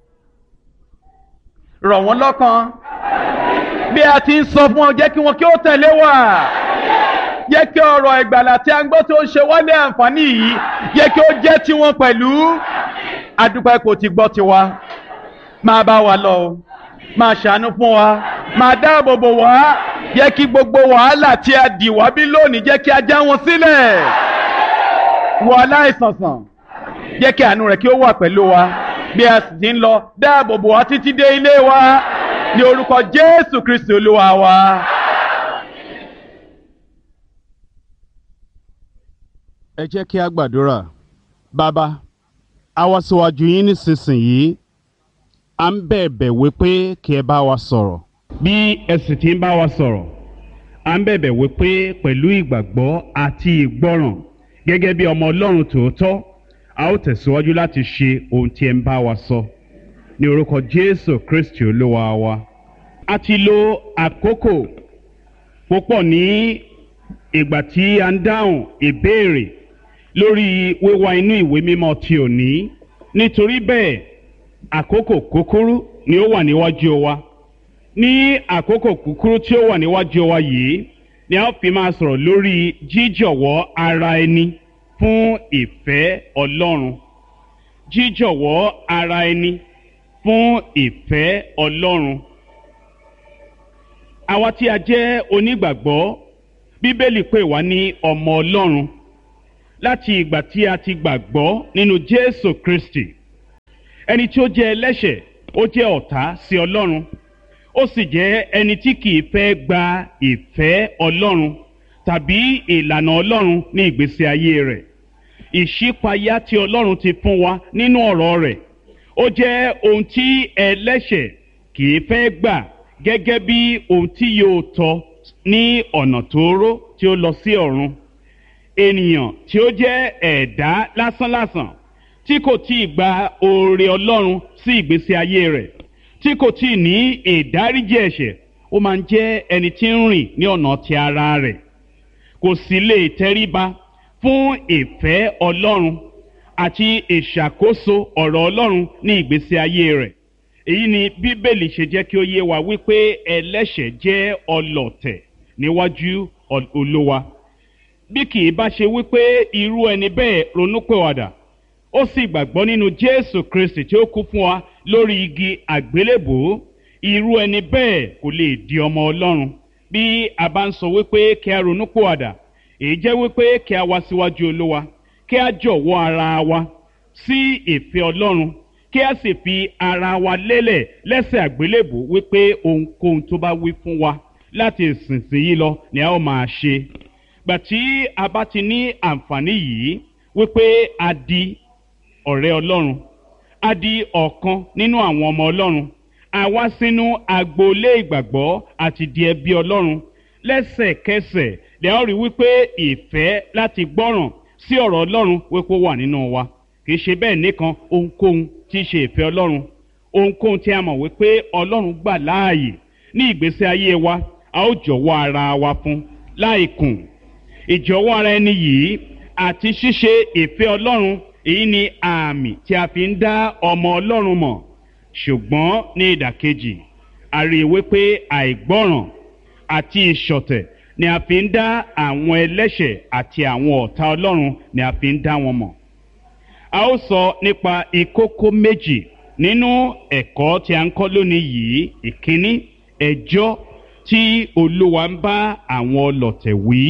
Speaker 1: rọ̀ wọ́n lọ́kàn. Bí a ti ń sọ fún ọ, jẹ́ kí wọn kí ó tẹ̀lé wa. Jẹ́ kí ọ̀rọ̀ ìgbàlà tí a ń gbọ́ tó ń ṣe wálé àǹfààní yìí, jẹ́ kí ó jẹ́ tiwọn pẹ̀lú. A dúpẹ́ kò ti gbọ́ tiwa. Máa bá wa lọ o, máa ṣàánú fún wa, máa dáàbò bò wá. Jẹ́ kí gbogbo wàhálà tí a dì wá bí lónìí, jẹ́ kí a já wọn sílẹ̀. Wò aláìsàn sàn, jẹ́ kí àánú rẹ̀ kí ó wà pẹ̀lú wa. Bí a sì ti ń lọ, dáàbò bò wá títí dé ilé wa, ní orúkọ Jésù Kristi Olúwa wa.
Speaker 2: Ẹ jẹ́ kí a gbàdúrà. Bàbá, a wá síwájú yín nísinsìnyí, à ń bẹ̀bẹ̀ wípé kí ẹ bá wa sọ̀rọ̀. Bí ẹ sì ti ń bá wa sọ̀rọ̀, à ń bẹ̀bẹ̀ wípé pẹ̀lú ìgbàgbọ́ àti ìgbọ́ràn gẹ́gẹ́ bí ọmọ Ọlọ́run tòótọ́, a ó tẹ̀síwájú láti ṣe ohun tí ẹ ń bá wa sọ. Ní orúkọ Jésù Kristi Olúwa wa. A ti lo àkókò púpọ̀ ní ìgbà tí a ń dáhùn ìbéèrè lórí wíwá inú ìwé mímọ́ ti òní. Nítorí bẹ́ẹ̀, àkókò kúkúrú ni ó wà níwájú wa. Ní àkókò kúkúrú tí ó wà níwájú wa yìí ni a fi máa sọ̀rọ̀ lórí jíjọ̀wọ́ ara ẹni fún ìfẹ́ Ọlọ́run. Jíjọ̀wọ́ ara ẹni fún ìfẹ́ Ọlọ́run. Àwa tí a jẹ́ onígbàgbọ́, Bíbélì pè wá ní ọmọ Ọlọ́run láti ìgbà tí a ti gbàgbọ́ nínú Jésù Kristi. ẹni tí ó jẹ́ ẹlẹ́ṣẹ̀ ó jẹ́ ọ̀tá sí Ọlọ́run, ó sì jẹ́ ẹni tí kìí fẹ́ gba ìfẹ́ Ọlọ́run tàbí ìlànà Ọlọ́run ní ìgbésí ayé rẹ̀. Ìṣípayá tí Ọlọ́run ti fún wa nínú ọ̀rọ̀ rẹ̀ ó jẹ́ ohun tí ẹlẹ́ṣẹ̀ kìí fẹ́ gbà gẹ́gẹ́ bí ohun tí yóò tọ́ ní ọ̀nà tóóró tí ó lọ sí ọ̀run. Ènìyàn tí ó jẹ́ ẹ̀dá lásánlàsàn tí kò tíì gba oore Ọlọ́run sí ìgbésí ayé rẹ̀, tí kò tíì ní ìdáríjì ẹ̀ṣẹ̀, ó máa ń jẹ́ ẹni tí ń rìn ní ọ̀nà ti ara rẹ̀, kò sì lè tẹríba fún ìfẹ́ Ọlọ́run àti ìṣàkóso ọ̀rọ̀ Ọlọ́run ní ìgbésí ayé rẹ̀. Èyí ni Bíbélì ṣe jẹ́ kí ó yé wa wípé ẹlẹ́ṣẹ̀ jẹ́ ọlọ̀tẹ̀ níwájú Olúwa. Bí kì í bá ṣe wípé irú ẹni bẹ́ẹ̀ ronúpìwàdà, ó sì gbàgbọ́ nínú Jésù Kristi tí ó kú fún wa lórí igi àgbélébùú, irú ẹni bẹ́ẹ̀ kò lè di ọmọ Ọlọ́run. Bí a bá ń sọ wípé kí a ronúpìwàdà, èyí jẹ́ wípé kí a wá síwájú Olúwa, kí a jọ̀wọ́ ara wa sí ìfẹ́ Ọlọ́run, kí a sì fi ara wa lélẹ̀ lẹ́sẹ̀ àgbélébùú wípé ohunkóhun tó bá wí fún wa láti ìsinsìnyí lọ ni a ó máa ṣe. Gbà tí a bá ti ní àǹfààní yìí wípé a di ọ̀rẹ́ Ọlọ́run, a di ọ̀kan nínú àwọn ọmọ Ọlọ́run, a wá sínú agboolé ìgbàgbọ́ àti di ẹbí Ọlọ́run, lẹ́sẹ̀kẹsẹ̀ lè ó rí wípé ìfẹ́ láti gbọ́ràn sí ọ̀rọ̀ Ọlọ́run wípé ó wà nínú wa. Kì í ṣe bẹ́ẹ̀ nìkan, ohunkóhun tí í ṣe ìfẹ́ Ọlọ́run, ohunkóhun tí a mọ̀ wípé Ọlọ́run gbà láàyè ní ìgbésí ayé wa, a ó jọ̀wọ́ ara wa fún láìkùn. Ìjọ̀wọ́ ara ẹni yìí àti ṣíṣe ìfẹ́ Ọlọ́run, èyí ni àmì tí a fi ń dá ọmọ Ọlọ́run mọ̀. Ṣùgbọ́n ní ìdàkejì, a rí i wípé àìgbọ́ràn àti ìṣọ̀tẹ̀ ni a fi ń dá àwọn ẹlẹ́ṣẹ̀ àti àwọn ọ̀tá Ọlọ́run ni a fi ń dá wọn mọ̀. A ó sọ nípa ìkókó méjì nínú ẹ̀kọ́ tí a ń kọ́ lónìí yìí. Ìkíní, ẹjọ́ tí Olúwa ń bá àwọn ọlọ̀tẹ̀ wí.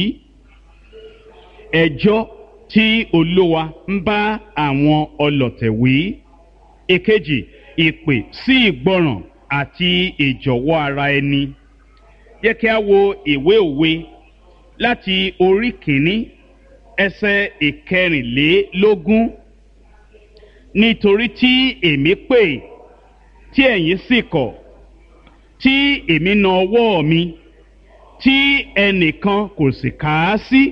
Speaker 2: Ẹjọ́ tí Olúwa ń bá àwọn ọlọ̀tẹ̀ wí. Ìkejì, ìpè sí ìgbọràn àti ìjọ̀wọ́ ara ẹni. Jẹ́ kí a wo ìwé Òwe láti orí kìíní ẹsẹ̀ ìkẹrìnlélógún. Nítorí tí èmi pè, tí ẹ̀yin sì kọ̀, tí èmi na ọwọ́ mi, tí ẹnìkan kò sì kà á sí.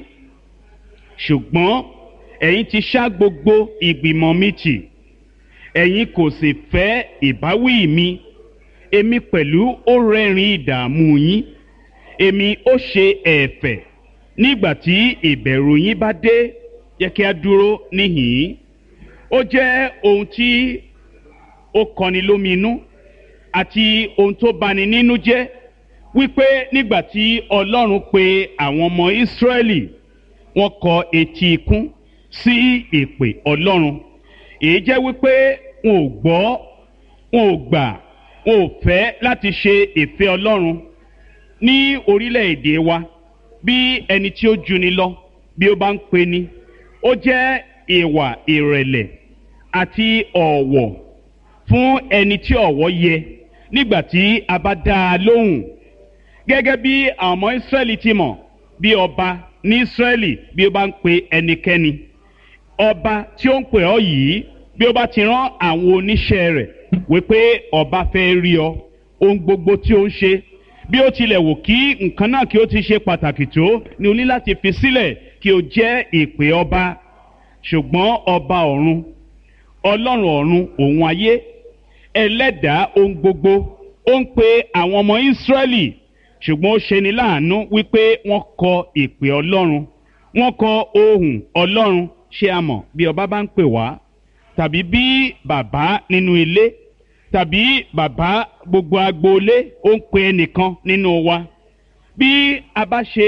Speaker 2: Ṣùgbọ́n ẹ̀yin ti ṣá gbogbo ìgbìmọ̀ mi tì, ẹ̀yin kò sì fẹ́ ìbáwí mi. Èmi pẹ̀lú ó rẹ́rìn ìdààmú yín, èmi ó ṣe ẹ̀fẹ̀ nígbà tí ìbẹ̀rù yín bá dé. Jẹ́ kí a dúró níhìn-ín. Ó jẹ́ ohun tí ó kọni lóminú àti ohun tó bani nínú jẹ́ wípé nígbà tí Ọlọ́run pe àwọn ọmọ Ísírẹ́lì, wọ́n kọ etí ikún sí ìpè Ọlọ́run. Èyí jẹ́ wípé wọn ò gbọ́, wọn ò gbà, wọn ò fẹ́ láti ṣe ìfẹ́ Ọlọ́run. Ní orílẹ̀-èdè wa, bí ẹni tí ó juni lọ bí ó bá ń pe ni, ó jẹ́ ìwà ìrẹ̀lẹ̀ àti ọ̀wọ̀ fún ẹni tí ọ̀wọ̀ yẹ nígbà tí a bá dá a lóhùn. Gẹ́gẹ́ bí àwọn ọmọ Ísírẹ́lì ti mọ̀, bí ọba ní Ísírẹ́lì bí ó bá ń pe ẹnikẹ́ni, ọba tí ó ń pè ọ́ yìí, bí ó bá ti rán àwọn oníṣẹ́ rẹ̀ wípé ọba fẹ́ rí ọ, ohun gbogbo tí ó ń ṣe, bí ó tilẹ̀ wò kí nǹkan náà kí ó ti ṣe pàtàkì tó, ni o ní láti fi sílẹ̀ kí o jẹ́ ìpè ọba. Ṣùgbọ́n ọba ọ̀run, Ọlọ́run ọ̀run òun ayé, ẹlẹ́dàá ohun gbogbo, ó ń pe àwọn ọmọ Ísírẹ́lì, ṣùgbọ́n ó ṣeni láàánú wípé wọ́n kọ ìpè Ọlọ́run, wọ́n kọ ohùn Ọlọ́run. Ṣé a mọ̀ bí ọba bá ń pè wá, tàbí bí bàbá nínú ilé, tàbí bàbá gbogbo agboolé ó ń pe ẹnìkan nínú wa, bí a bá ṣe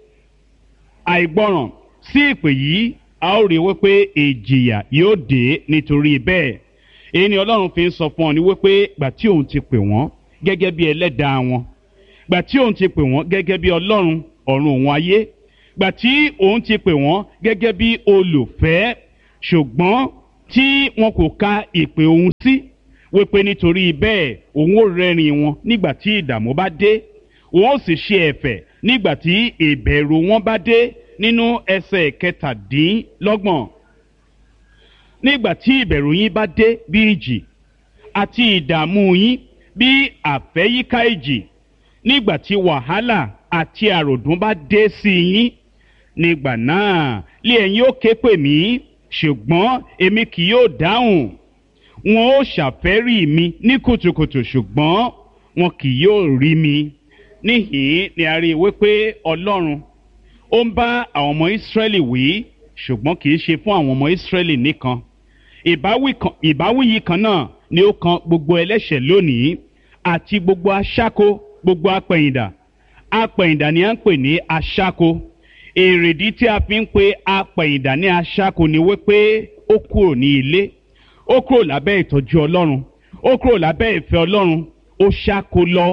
Speaker 2: àìgbọràn sí ìpè yìí, a ó rí wípé ìjìyà yóò dé nítorí bẹ́ẹ̀. Èyí ni Ọlọ́run fi ń sọ fún ọ ní wípé gbà tí òun ti pè wọ́n gẹ́gẹ́ bí ẹlẹ́dàá wọn, gbà tí òun ti pè wọ́n gẹ́gẹ́ bí Ọlọ́run ọ̀run òun ayé, gbà tí òun ti pè wọ́n gẹ́gẹ́ bí olùfẹ́, ṣùgbọ́n tí wọn kò ka ìpè òun sí, wípé nítorí bẹ́ẹ̀ òun ó rẹ́rìn wọn nígbà tí ìdààmú bá dé, òun ó sì ṣe ẹ̀fẹ̀ nígbà tí ìbẹ̀rù wọn bá dé. Nínú ẹsẹ̀ kẹtàdínlọ́gbọ̀n, nígbà tí ìbẹ̀rù yín bá dé bí ìjì àti ìdààmú yín bí àfẹ́yíká ìjì, nígbà tí wàhálà àti àròdùn bá dé sí yín, nígbà náà lé ẹ̀yin ó ké pè mí, ṣùgbọ́n èmi kì yóò dáhùn. Wọn ó ṣàfẹ́rí mi ní kùtùkùtù, ṣùgbọ́n wọn kì yóò rí mi. Níhìn-ín ni a rí i wípé Ọlọ́run ó ń bá àwọn ọmọ Ísírẹ́lì wí, ṣùgbọ́n kì í ṣe fún àwọn ọmọ Ísírẹ́lì nìkan. Ìbáwí yìí kan náà ni ó kan gbogbo ẹlẹ́ṣẹ̀ lónìí àti gbogbo aṣáko, gbogbo apẹ̀yìndà. Apẹ̀yìndà ni à ń pè ní aṣáko. Èrèdí tí a fi ń pe apẹ̀yìndà ní aṣáko ni wípé ó kúrò ní ilé, ó kúrò lábẹ́ ìtọ́jú Ọlọ́run, ó kúrò lábẹ́ ìfẹ́ Ọlọ́run, ó ṣáko lọ.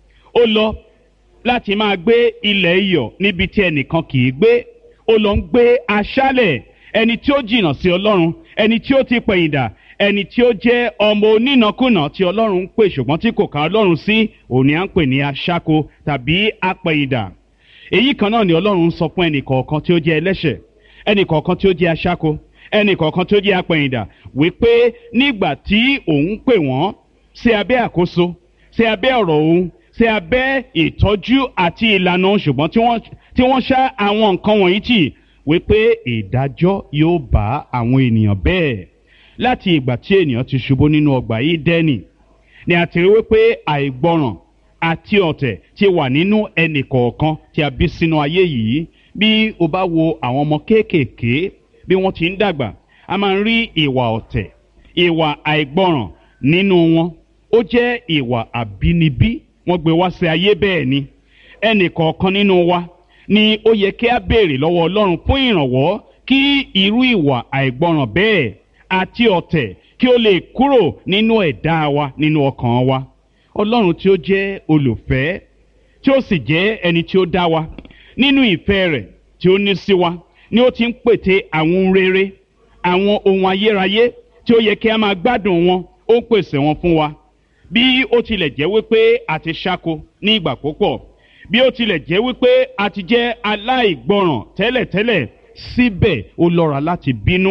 Speaker 2: Ó lọ láti máa gbé ilẹ̀ iyọ̀ níbi tí ẹnìkan kì í gbé. Ó lọ ń gbé aṣálẹ̀. Ẹni tí ó jìnnà sí Ọlọ́run, ẹni tí ó ti pẹ̀yìndà, ẹni tí ó jẹ́ ọmọ onínàkúnà tí Ọlọ́run ń pè ṣùgbọ́n tí kò ká Ọlọ́run sí, òun ni à ń pè ní aṣáko tàbí apẹ̀yìndà. Èyí kan náà ni Ọlọ́run ń sọ fún ẹnì kọ̀ọ̀kan tí ó jẹ́ ẹlẹ́ṣẹ̀, ẹnì kọ̀ọ̀kan tí ó jẹ́ aṣáko, ẹnì kọ̀ọ̀kan tí ó jẹ́ apẹ̀yìndà, wípé nígbà tí òun pè wọ́n sí abẹ́ àkóso, sí abẹ́ ọ̀rọ̀ òun, sí abẹ́ ìtọ́jú àti ìlànà, ṣùgbọ́n tí wọ́n ṣá àwọn nǹkan wọ̀nyí tì, wípé ìdájọ́ yóò bá àwọn ènìyàn bẹ́ẹ̀. Láti ìgbà tí ènìyàn ti ṣubú nínú ọgbà Édẹ́nì ni a ti rí wípé àìgbọràn àti ọ̀tẹ̀ ti wà nínú ẹnì kọ̀ọ̀kan tí a bí sínú ayé yìí. Bí o bá wo àwọn ọmọ kéékèèké bí wọ́n ti ń dàgbà, a máa ń rí ìwà ọ̀tẹ̀, ìwà àìgbọràn nínú wọn. Ó jẹ́ ìwà àbínibí, wọ́n gbé wá sí ayé bẹ́ẹ̀ ni. Ẹnì kọ̀ọ̀kan nínú wa ni ó yẹ kí a béèrè lọ́wọ́ Ọlọ́run fún ìrànwọ́ kí irú ìwà àìgbọràn bẹ́ẹ̀ àti ọ̀tẹ̀ kí ó lè kúrò nínú ẹ̀dá wa, nínú ọkàn wa. Ọlọ́run tí ó jẹ́ olùfẹ́, tí ó sì jẹ́ ẹni tí ó dá wa, nínú ìfẹ́ rẹ̀ tí ó ní sí wa ni ó ti ń pète àwọn ohun rere, àwọn ohun ayérayé tí ó yẹ kí a máa gbádùn wọn, ó ń pèsè wọn fún wa. Bí ó tilẹ̀ jẹ́ wípé a ti ṣáko ní ìgbà púpọ̀, bí ó tilẹ̀ jẹ́ wípé a ti jẹ́ aláìgbọràn tẹ́lẹ̀tẹ́lẹ̀, síbẹ̀ ó lọ́ra láti bínú.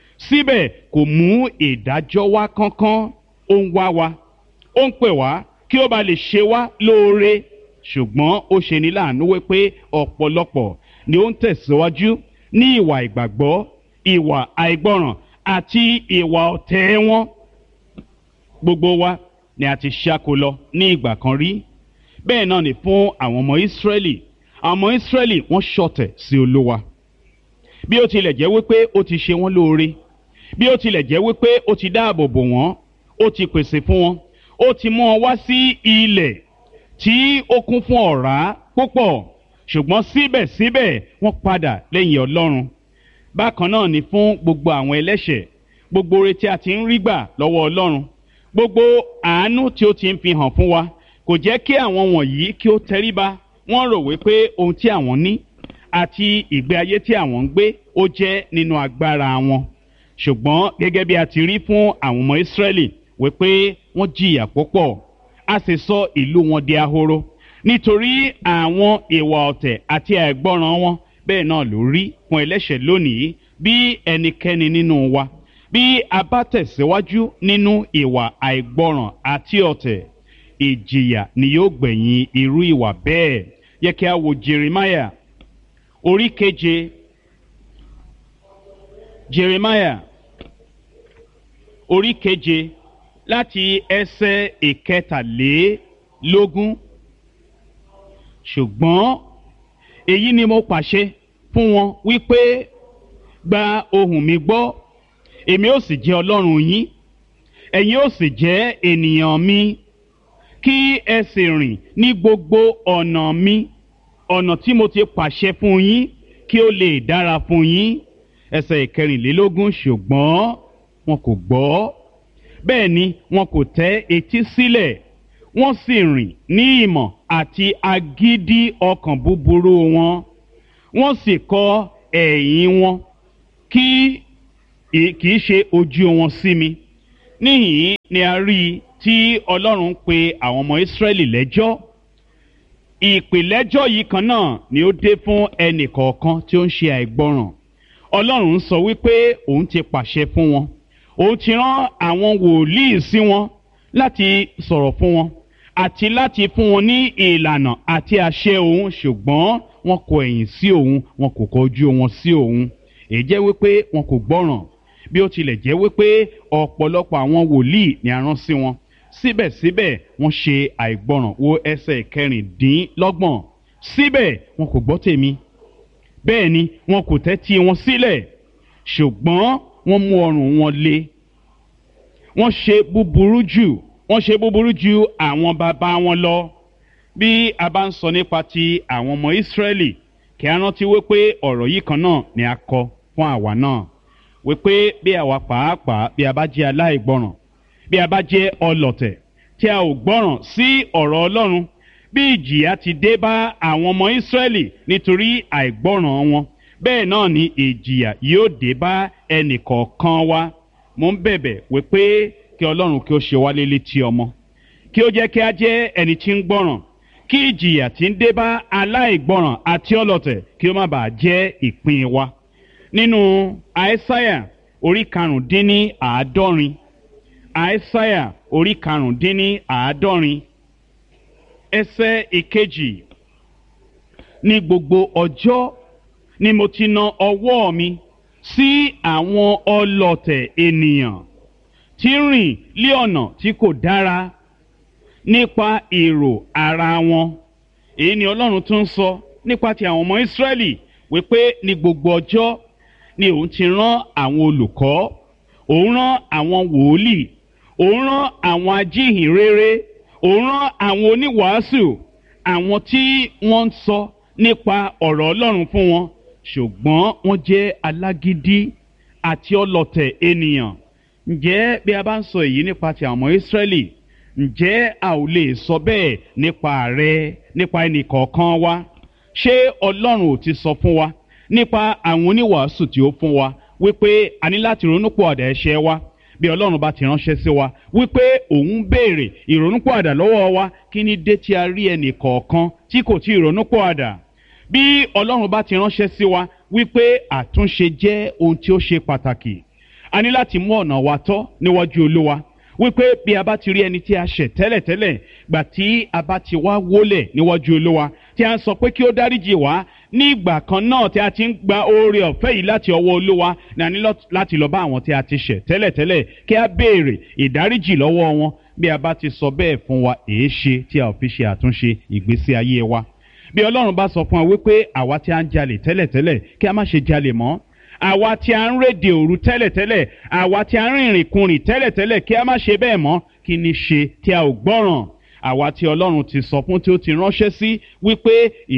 Speaker 2: Síbẹ̀ kò mú ìdájọ́ wá kánkán. Ó ń wá wa, ó ń pè wá kí ó bá lè ṣe wá lóore. Ṣùgbọ́n ó ṣe ní láàánú wípé ọ̀pọ̀lọpọ̀ ni ó ń tẹ̀síwájú ní ìwà ìgbàgbọ́, ìwà àìgbọràn àti ìwà ọ̀tẹ̀ wọn. Gbogbo wa ni a ti ṣáko lọ ní ìgbà kan rí. Bẹ́ẹ̀ náà ni fún àwọn ọmọ Ísírẹ́lì. Àwọn ọmọ Ísírẹ́lì wọ́n ṣọ̀tẹ̀ sí Olúwa. Bí ó tilẹ̀ jẹ́ wípé ó ti ṣe wọ́n lóore, bí ó tilẹ̀ jẹ́ wípé ó ti dáàbò bò wọ́n, ó ti pèsè fún wọn, ó ti mú wọn wá sí ilẹ̀ tí ó kún fún ọ̀rá púpọ̀, ṣùgbọ́n síbẹ̀síbẹ̀ wọ́n padà lẹ́yìn Ọlọ́run. Bákan náà ni fún gbogbo àwọn ẹlẹ́ṣẹ̀. Gbogbo oore tí a ti ń rí gbà lọ́wọ́ Ọlọ́run, gbogbo àánú tí ó ti ń fi hàn fún wa, kò jẹ́ kí àwọn wọ̀nyí kí ó tẹríba. Wọ́n rò wípé ohun tí àwọn ní àti ìgbé ayé tí àwọn ń gbé ó jẹ́ nínú agbára wọn. Ṣùgbọ́n gẹ́gẹ́ bí a ti rí fún àwọn ọmọ Ísírẹ́lì wípé wọ́n jìyà púpọ̀, a sì sọ ìlú wọn di ahoro nítorí àwọn ìwà ọ̀tẹ̀ àti àìgbọràn wọn. Bẹ́ẹ̀ náà ló rí fún ẹlẹ́ṣẹ̀ lónìí. Bí ẹnikẹ́ni nínú wa, bí a bá tẹ̀síwájú nínú ìwà àìgbọràn àti ọ̀tẹ̀, ìjìyà ni yóò gbẹ̀yìn irú ìwà bẹ́ẹ̀. Yẹ kí a wo Jeremiah orí 7. Jeremiah orí 7 láti ẹsẹ̀ 13. Ṣùgbọ́n èyí ni mo pàṣẹ fún wọn wípé, gba ohùn mi gbọ́, èmi ó sì jẹ́ Ọlọ́run yín, ẹ̀yin ó sì jẹ́ ènìyàn mi. Kí ẹ sì rìn ní gbogbo ọ̀nà mi, ọ̀nà tí mo ti pàṣẹ fún yín, kí ó lè dára fún yín. Ẹsẹ̀ 14. Ṣùgbọ́n wọn kò gbọ́, bẹ́ẹ̀ ni wọn kò tẹ́ etí sílẹ̀, wọ́n sì rìn ní ìmọ̀ àti agídí ọkàn búburú wọn. Wọ́n sì kọ ẹ̀yìn wọn kì í ṣe ojú wọn sí mi, níhìn ni a rí i tí ọlọ́run pe àwọn ọmọ Ísírẹ́lì lẹ́jọ́. Ìpìlẹ́jọ́ yìí kan náà ni ó dé fún ẹnì kọ̀ọ̀kan tí ó ń ṣe àìgbọràn. Ọlọ́run sọ wípé òun ti pàṣẹ fún wọn, òun ti rán àwọn wòlíì sí wọn láti sọ̀rọ̀ fún wọn àti láti fún wọn ní ìlànà àti àṣẹ òun, ṣùgbọ́n wọn kọ ẹ̀yìn sí òun, wọn kò kọjú wọn sí òun. Èyí jẹ́ wípé wọn kò gbọ́ràn, bí ó tilẹ̀ jẹ́ wípé ọ̀pọ̀lọpọ̀ àwọn wòlíì ni a rán sí wọn. Síbẹ̀síbẹ̀ wọ́n ṣe àìgbọràn. Wo ẹsẹ̀ 26. Síbẹ̀ wọn kò gbọ́ tèmi, bẹ́ẹ̀ ni wọn kò tẹ́tí wọn sílẹ̀, ṣùgbọ́n wọ́n mú ọrùn wọn le. Wọ́n ṣe búburú jù àwọn bàbá wọn lọ. Bí a bá ń sọ nípa ti àwọn ọmọ Ísírẹ́lì, kí a rántí wípé ọ̀rọ̀ yìí kan náà ni a kọ fún àwa náà, wípé bí àwa pàápàá bí a bá jẹ́ aláìgbọràn, bí a bá jẹ́ ọlọ̀tẹ̀ tí a ò gbọ́ràn sí ọ̀rọ̀ Ọlọ́run, bí ìjìyà ti dé bá àwọn ọmọ Ísírẹ́lì nítorí àìgbọ́ràn wọn, bẹ́ẹ̀ náà ni ìjìyà yóò dé bá ẹnì kọ̀ọ̀kan wa. Mo ń bẹ̀bẹ̀ wípé kí Ọlọ́run kí ó ṣe wá létí ọmọ, kí ó jẹ́ kí a jẹ́ ẹni tí ń gbọ́ràn, kí ìjìyà tí ń dé bá aláìgbọ́ràn àti ọlọ̀tẹ̀ kí ó má bàa jẹ́ ìpín wa. Nínú Àìsáyà orí 75, Àìsáyà orí 75 ẹsẹ̀ 1. Ní gbogbo ọjọ́ ni mo ti na ọwọ́ mi sí àwọn ọlọ̀tẹ̀ ènìyàn tí ń rìn lé ọ̀nà tí kò dára nípa èrò ara wọn. Èyí ni Ọlọ́run tún sọ nípa ti àwọn ọmọ Ísírẹ́lì, wípé ní gbogbo ọjọ́ ni òun ti rán àwọn olùkọ́, òun rán àwọn wòlíì, òun rán àwọn ajíhìnrere, òun rán àwọn oníwàásù, àwọn tí wọ́n ń sọ nípa ọ̀rọ̀ Ọlọ́run fún wọn, ṣùgbọ́n wọ́n jẹ́ alágídí àti ọlọ̀tẹ̀ ènìyàn. Ǹjẹ́ bí a bá ń sọ èyí nípa ti àwọn ọmọ Ísírẹ́lì, ǹjẹ́ a ò lè sọ bẹ́ẹ̀ nípa rẹ, nípa ẹnì kọ̀ọ̀kan wa? Ṣé Ọlọ́run ò ti sọ fún wa nípa àwọn oníwàásù tí ó fún wa wípé a ní láti ronúpìwàdà ẹ̀ṣẹ̀ wa? Bí Ọlọ́run bá ti ránṣẹ́ sí wa wípé òun béèrè ìrònúpìwàdà lọ́wọ́ wa, kí ni dé tí a rí ẹnì kọ̀ọ̀kan tí kò tí ì ronúpìwàdà? Bí Ọlọ́run bá ti ránṣẹ́ sí wa wípé àtúnṣe jẹ́ ohun tí ó ṣe pàtàkì, a ní láti mú ọ̀nà wa tọ́ níwájú Olúwa, wípé bí a bá ti rí ẹni tí a ṣẹ̀ tẹ́lẹ̀tẹ́lẹ̀, gbà tí a bá ti wá wólẹ̀ níwájú Olúwa tí a ń sọ pé kí ó dáríjì wá, ní ìgbà kan náà tí a ti ń gba oore ọ̀fẹ́ yìí láti ọwọ́ Olúwa, ní a ní láti lọ bá àwọn tí a ti ṣẹ̀ tẹ́lẹ̀tẹ́lẹ̀ kí a béèrè ìdáríjì lọ́wọ́ wọn. Bí a bá ti sọ bẹ́ẹ̀ fún wa, èé ṣe tí a ò fi ṣe àtúnṣe ìgbésí ayé wa? Bí Ọlọ́run bá sọ fún wa wípé àwa tí a ń jalè tẹ́lẹ̀tẹ́lẹ̀ kí a má ṣe jalè mọ́, àwa tí a ń rédè òru tẹ́lẹ̀tẹ́lẹ̀, àwa tí a ń rìnrìn kurìn tẹ́lẹ̀tẹ́lẹ̀ kí a má ṣe bẹ́ẹ̀ mọ́, kí ni ṣe tí a ò gbọ́ràn? Àwa tí Ọlọ́run ti sọ fún, tí ó ti ránṣẹ́ sí wípé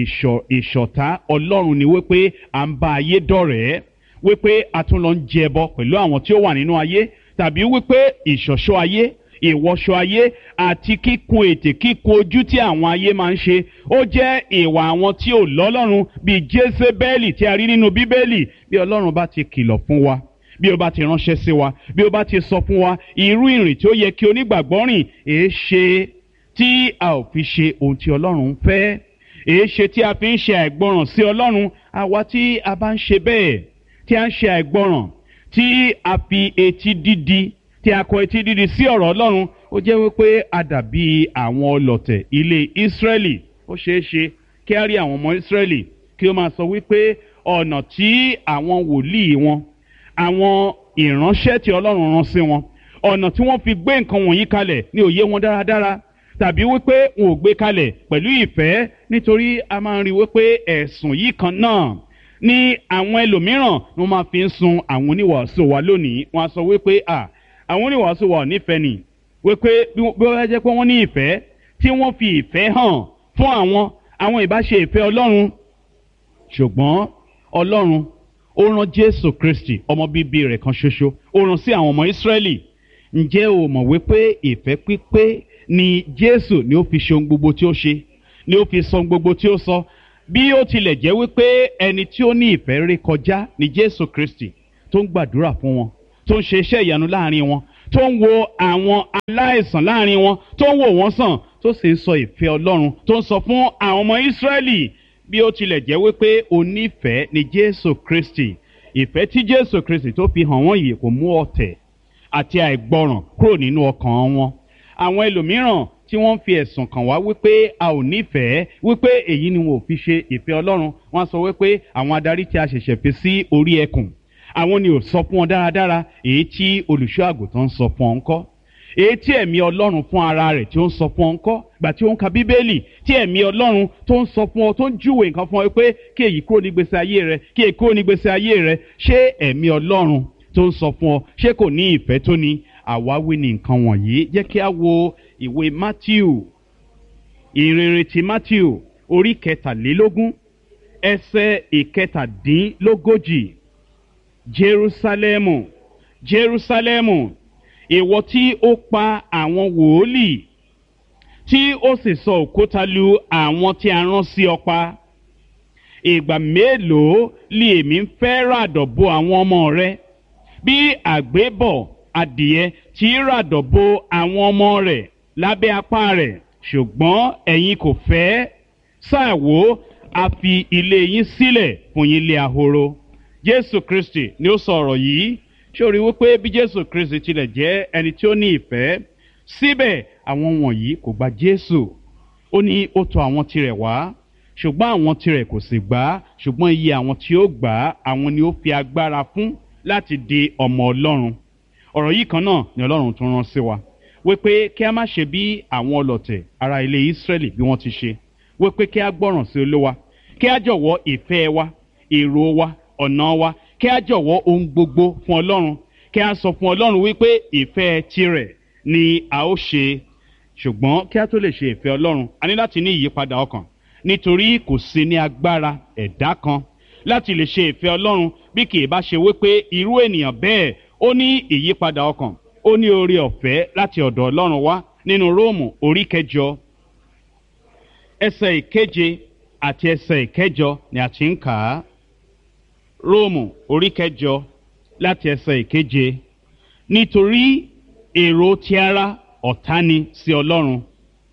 Speaker 2: ìṣọ̀tá Ọlọ́run ni wípé à ń bá ayé dọ̀rẹ́, wípé a tún lọ ń jẹbọ pẹ̀lú àwọn tí ó wà nínú ayé, tàbí wípé ìṣọ̀ṣọ́ ayé, ìwọṣọ ayé àti kíkun ètè, kíkun ojú tí àwọn ayé máa ń ṣe, ó jẹ́ ìwà àwọn tí ò lọ́lọ́run, bíi Jésébẹ́lì tí a rí nínú Bíbélì. Bí Ọlọ́run bá ti kìlọ̀ fún wa, bí ó bá ti ránṣẹ́ sí wa, bí ó bá ti sọ fún wa irú ìrìn tí ó yẹ kí onígbàgbọ́ rìn, èé ṣe tí a ò fi ṣe ohun tí Ọlọ́run ń fẹ́? Èé ṣe tí a fi ń ṣe àìgbọràn sí Ọlọ́run? Àwa tí a bá ń ṣe bẹ́ẹ̀, tí a ń ṣe àìgbọràn, tí a fi etí dídi, tí a kọ etí dídi sí ọ̀rọ̀ Ọlọ́run, ó jẹ́ wípé a dàbí àwọn ọlọ̀tẹ̀ ilé Ísírẹ́lì. Ó ṣeé ṣe kí a rí àwọn ọmọ Ísírẹ́lì kí ó máa sọ wípé ọ̀nà tí àwọn wòlíì wọn, àwọn ìránṣẹ́ tí Ọlọ́run rán sí wọn, ọ̀nà tí wọ́n fi gbé nǹkan wọ̀nyí kalẹ̀ ní òye wọn dáradára, tàbí wípé wọn ò gbé kalẹ̀ pẹ̀lú ìfẹ́, nítorí a máa ń rí wípé ẹ̀sùn yìí kan náà ní àwọn ẹlòmíràn ni wọ́n máa fi ń sun àwọn oníwàásù wa lónìí. Wọ́n á sọ wípé àwọn oníwàásù wa ò nífẹ̀ẹ́ nì, wípé bí wọ́n jẹ́ pé wọ́n ní ìfẹ́, tí wọ́n fi ìfẹ́ hàn fún àwọn ìbáṣe ìfẹ́ Ọlọ́run. Ṣùgbọ́n Ọlọ́run ó rán Jésù Kristi ọmọ bíbí rẹ̀ kan ṣoṣo, ó rán sí àwọn ọmọ Ísírẹ́lì. Ǹjẹ́ o mọ̀ wípé ìfẹ́ pípé ni Jésù ni ó fi ṣe ohun gbogbo tí ó ṣe, ni ó fi sọ ohun gbogbo tí ó sọ? Bí ó tilẹ̀ jẹ́ wípé ẹni tí ó ní ìfẹ́ ré kọjá ni Jésù Kristi, tó ń gbàdúrà fún wọn, tó ń ṣe iṣẹ́ ìyanu láàrin wọn, tó ń wo àwọn aláìsàn láàrin wọn, tó ń wò wọ́n sàn, tó sì ń sọ ìfẹ́ Ọlọ́run tó ń sọ fún àwọn ọmọ Ísírẹ́lì. Bí ó tilẹ̀ jẹ́ wípé onífẹ̀ẹ́ ni Jésù Kristi, ìfẹ́ tí Jésù Kristi tó fi hàn wọ́n yìí kò mú ọ̀tẹ̀ àti àìgbọràn kúrò nínú ọkàn wọn. Àwọn ẹlòmíràn tí wọ́n fi ẹ̀sùn kàn wá wípé a ò nífẹ̀ẹ́, wípé èyí ni wọn ò fi ṣe ìfẹ́ Ọlọ́run, wọ́n sọ wípé àwọn adarí tí a ṣẹ̀ṣẹ̀ fi sí orí ẹkùn, àwọn ni ò sọ fún wọn dáradára èyí tí olùṣọ́ àgùntàn ń sọ fún ọ ńkọ́, èyí tí ẹ̀mí Ọlọ́run fún ara rẹ̀ tí ó ń sọ fún ọ ńkọ́, gbà tí ó ń ka Bíbélì tí ẹ̀mí Ọlọ́run tó ń sọ fún ọ, tó ń júwe nǹkan fún ọ pé kí èyí kúrò nígbésí ayé rẹ, kí èyí kúrò nígbésí ayé rẹ, ṣé ẹ̀mí Ọlọ́run tó ń sọ fún ọ ṣé kò ní ìfẹ́ tó ní? Àwáwí ni nǹkan wọ̀nyí. Jẹ́ kí a wo ìwé Mátíù, ìrere ti Mátíù orí 23 ẹsẹ̀ 37. Jerúsálẹ́mù, Jerúsálẹ́mù, ìwọ tí ó pa àwọn wòólì tí ó sì sọ òkúta lu àwọn tí a rán sí ọ pa. Ìgbà mélòó li èmi ń fẹ́ ràdọ̀ bo àwọn ọmọ rẹ bí àgbébọ̀ adìẹ tí ràdọ̀ bo àwọn ọmọ rẹ̀ lábẹ́ apá rẹ̀, ṣùgbọ́n ẹ̀yin kò fẹ́. Sáà wò, a fi ilé yín sílẹ̀ fún yín lé ahoro. Jésù Kristi ni ó sọ ọ̀rọ̀ yìí. Ṣé o rí wípé bí Jésù Kristi tilẹ̀ jẹ́ ẹni tí ó ní ìfẹ́, síbẹ̀ àwọn wọ̀nyí kò gba Jésù. Ó ní ó tọ̀ àwọn tirẹ̀ wá, ṣùgbọ́n àwọn tirẹ̀ kò sì gbà á. Ṣùgbọ́n iye àwọn tí ó gbà á, àwọn ni ó fi agbára fún láti di ọmọ Ọlọ́run. Ọ̀rọ̀ yìí kan náà ni Ọlọ́run tún rán sí wa, wípé kí a má ṣe bí àwọn ọlọ̀tẹ̀ ará ilé Ísírẹ́lì bí wọ́n ti ṣe, wípé kí a gbọ́ràn sí Olúwa, kí a jọ̀wọ́ ìfẹ́ wa, èrò wa, ọ̀nà wa, kí a jọ̀wọ́ ohun gbogbo fún Ọlọ́run, kí a sọ fún Ọlọ́run wípé ìfẹ́ tirẹ̀ ni a ó ṣe. Ṣùgbọ́n kí a tó lè ṣe ìfẹ́ Ọlọ́run, a ní láti ní ìyípadà ọkàn, nítorí kò sí ní agbára ẹ̀dá kan láti lè ṣe ìfẹ́ Ọlọ́run bí kì í bá ṣe wípé irú ènìyàn bẹ́ẹ̀ ó ní ìyípadà ọkàn, ó ní oore ọ̀fẹ́ láti ọ̀dọ̀ Ọlọ́run wá. Nínú Róòmù orí 8 ẹsẹ̀ 7 àti ẹsẹ̀ 8 ni a ti ń kà á. Róòmù orí 8 láti ẹsẹ̀ 7. Nítorí èrò ti ara ọ̀tá ni sí Ọlọ́run,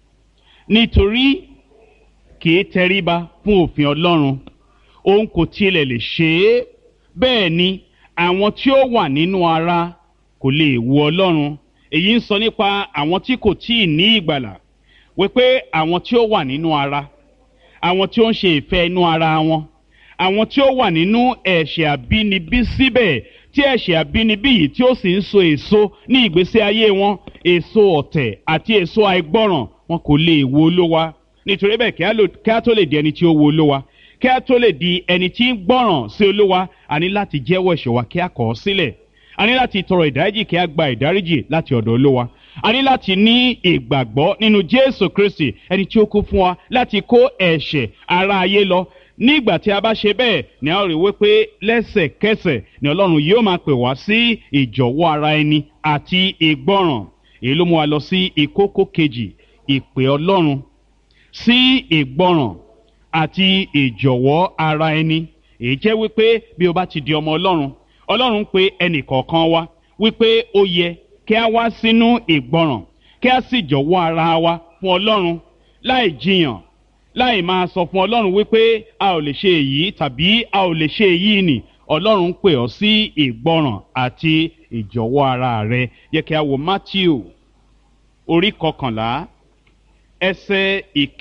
Speaker 2: nítorí kì í tẹríba fún òfin Ọlọ́run, òun kò tilẹ̀ lè ṣe é. Bẹ́ẹ̀ ni àwọn tí ó wà nínú ara kò lè wo Ọlọ́run. Èyí ń sọ nípa àwọn tí kò tíì ní ìgbàlà, wípé àwọn tí ó wà nínú ara, àwọn tí ó ń ṣe ìfẹ́ inú ara wọn, àwọn tí ó wà nínú ẹ̀ṣẹ̀ àbínibí síbẹ̀, tí ẹ̀ṣẹ̀ àbínibí yìí tí ó sì ń so èso ní ìgbésí ayé wọn, èso ọ̀tẹ̀ àti èso àìgbọ́ràn, wọn kò lè wo Olúwa. Nítorí bẹ́ẹ̀ kí a tó lè di ẹni tí ó wo Olúwa, kí a tó lè di ẹni tí ń gbọ́ràn sí Olúwa, a ní láti jẹ́wọ́ ẹ̀ṣẹ̀ wa kí a kọ̀ ọ́ sílẹ̀. A ní láti tọrọ ìdáríjì kí a gba ìdáríjì láti ọ̀dọ̀ Olúwa. A ní láti ní ìgbàgbọ́ nínú Jésù Kristi, ẹni tí ó kú fún wa láti kó ẹ̀ṣẹ̀ ará ayé lọ. Nígbà tí a bá ṣe bẹ́ẹ̀ ni a ó rí wípé lẹ́sẹ̀kẹsẹ̀ ni Ọlọ́run yóò máa pè wá sí ìjọ̀wọ́ ara ẹni àti ìgbọ́ràn. Èyí ló mú wa lọ sí ìkókó kejì, ìpè Ọlọ́run sí ìgbọ́ràn àti ìjọ̀wọ́ ara ẹni. Èyí jẹ́ wípé bí o bá ti di ọmọ Ọlọ́run, Ọlọ́run pè ẹnì kọ̀ọ̀kan wa wípé ó yẹ kí a wá sínú ìgbọ́ràn, kí a sì jọ̀wọ́ ara wa fún Ọlọ́run láì jiyàn, láì máa sọ fún Ọlọ́run wípé a ò lè ṣe èyí tàbí a ò lè ṣe èyí ni. Ọlọ́run pè ọ́ sí ìgbọ́ràn àti ìjọ̀wọ́ ara rẹ. Yẹ kí a wo Mátíù orí 11 ẹsẹ̀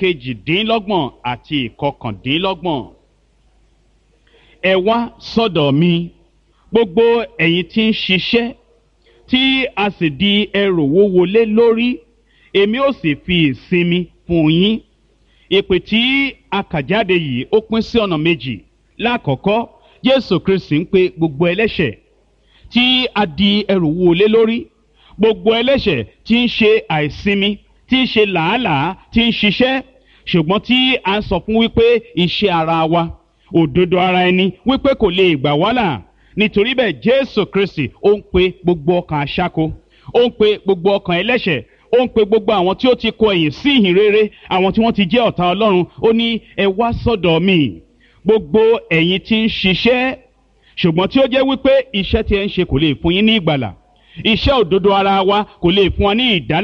Speaker 2: 28 àti 29. Ẹ wá sọ́dọ̀ mi gbogbo ẹ̀yin tí ń ṣiṣẹ́ tí a sì di ẹrù wúwo lé lórí, èmi ó sì fi ìsinmi fún yín. Ìpè tí a kà jáde yìí ó pín sí ọ̀nà méjì. Lákọ̀ọ́kọ́, Jésù Kristi ń pe gbogbo ẹlẹ́ṣẹ̀ tí a di ẹrù wúwo lé lórí, gbogbo ẹlẹ́ṣẹ̀ tí ń ṣe àìsinmi, tí ń ṣe làálàá, tí ń ṣiṣẹ́, ṣùgbọ́n tí a ń sọ fún wípé iṣẹ́ ara wa, òdodo ara ẹni wípé kò lè gbà wá là. Nítorí bẹ́ẹ̀ Jésù Kristi ó ń pe gbogbo ọkàn aṣáko, ó ń pe gbogbo ọkàn ẹlẹ́ṣẹ̀, ó ń pe gbogbo àwọn tí ó ti kọ ẹ̀yìn sí ìhìn rere, àwọn tí wọ́n ti jẹ́ ọ̀tá Ọlọ́run. Ó ní ẹ wá sọ́dọ̀ mi gbogbo ẹ̀yin tí ń ṣiṣẹ́, ṣùgbọ́n tí ó jẹ́ wípé iṣẹ́ tí ẹ ń ṣe kò lè fún yín ní ìgbàlà, iṣẹ́ òdodo ara wa kò lè fún wa ní ìdálẹ́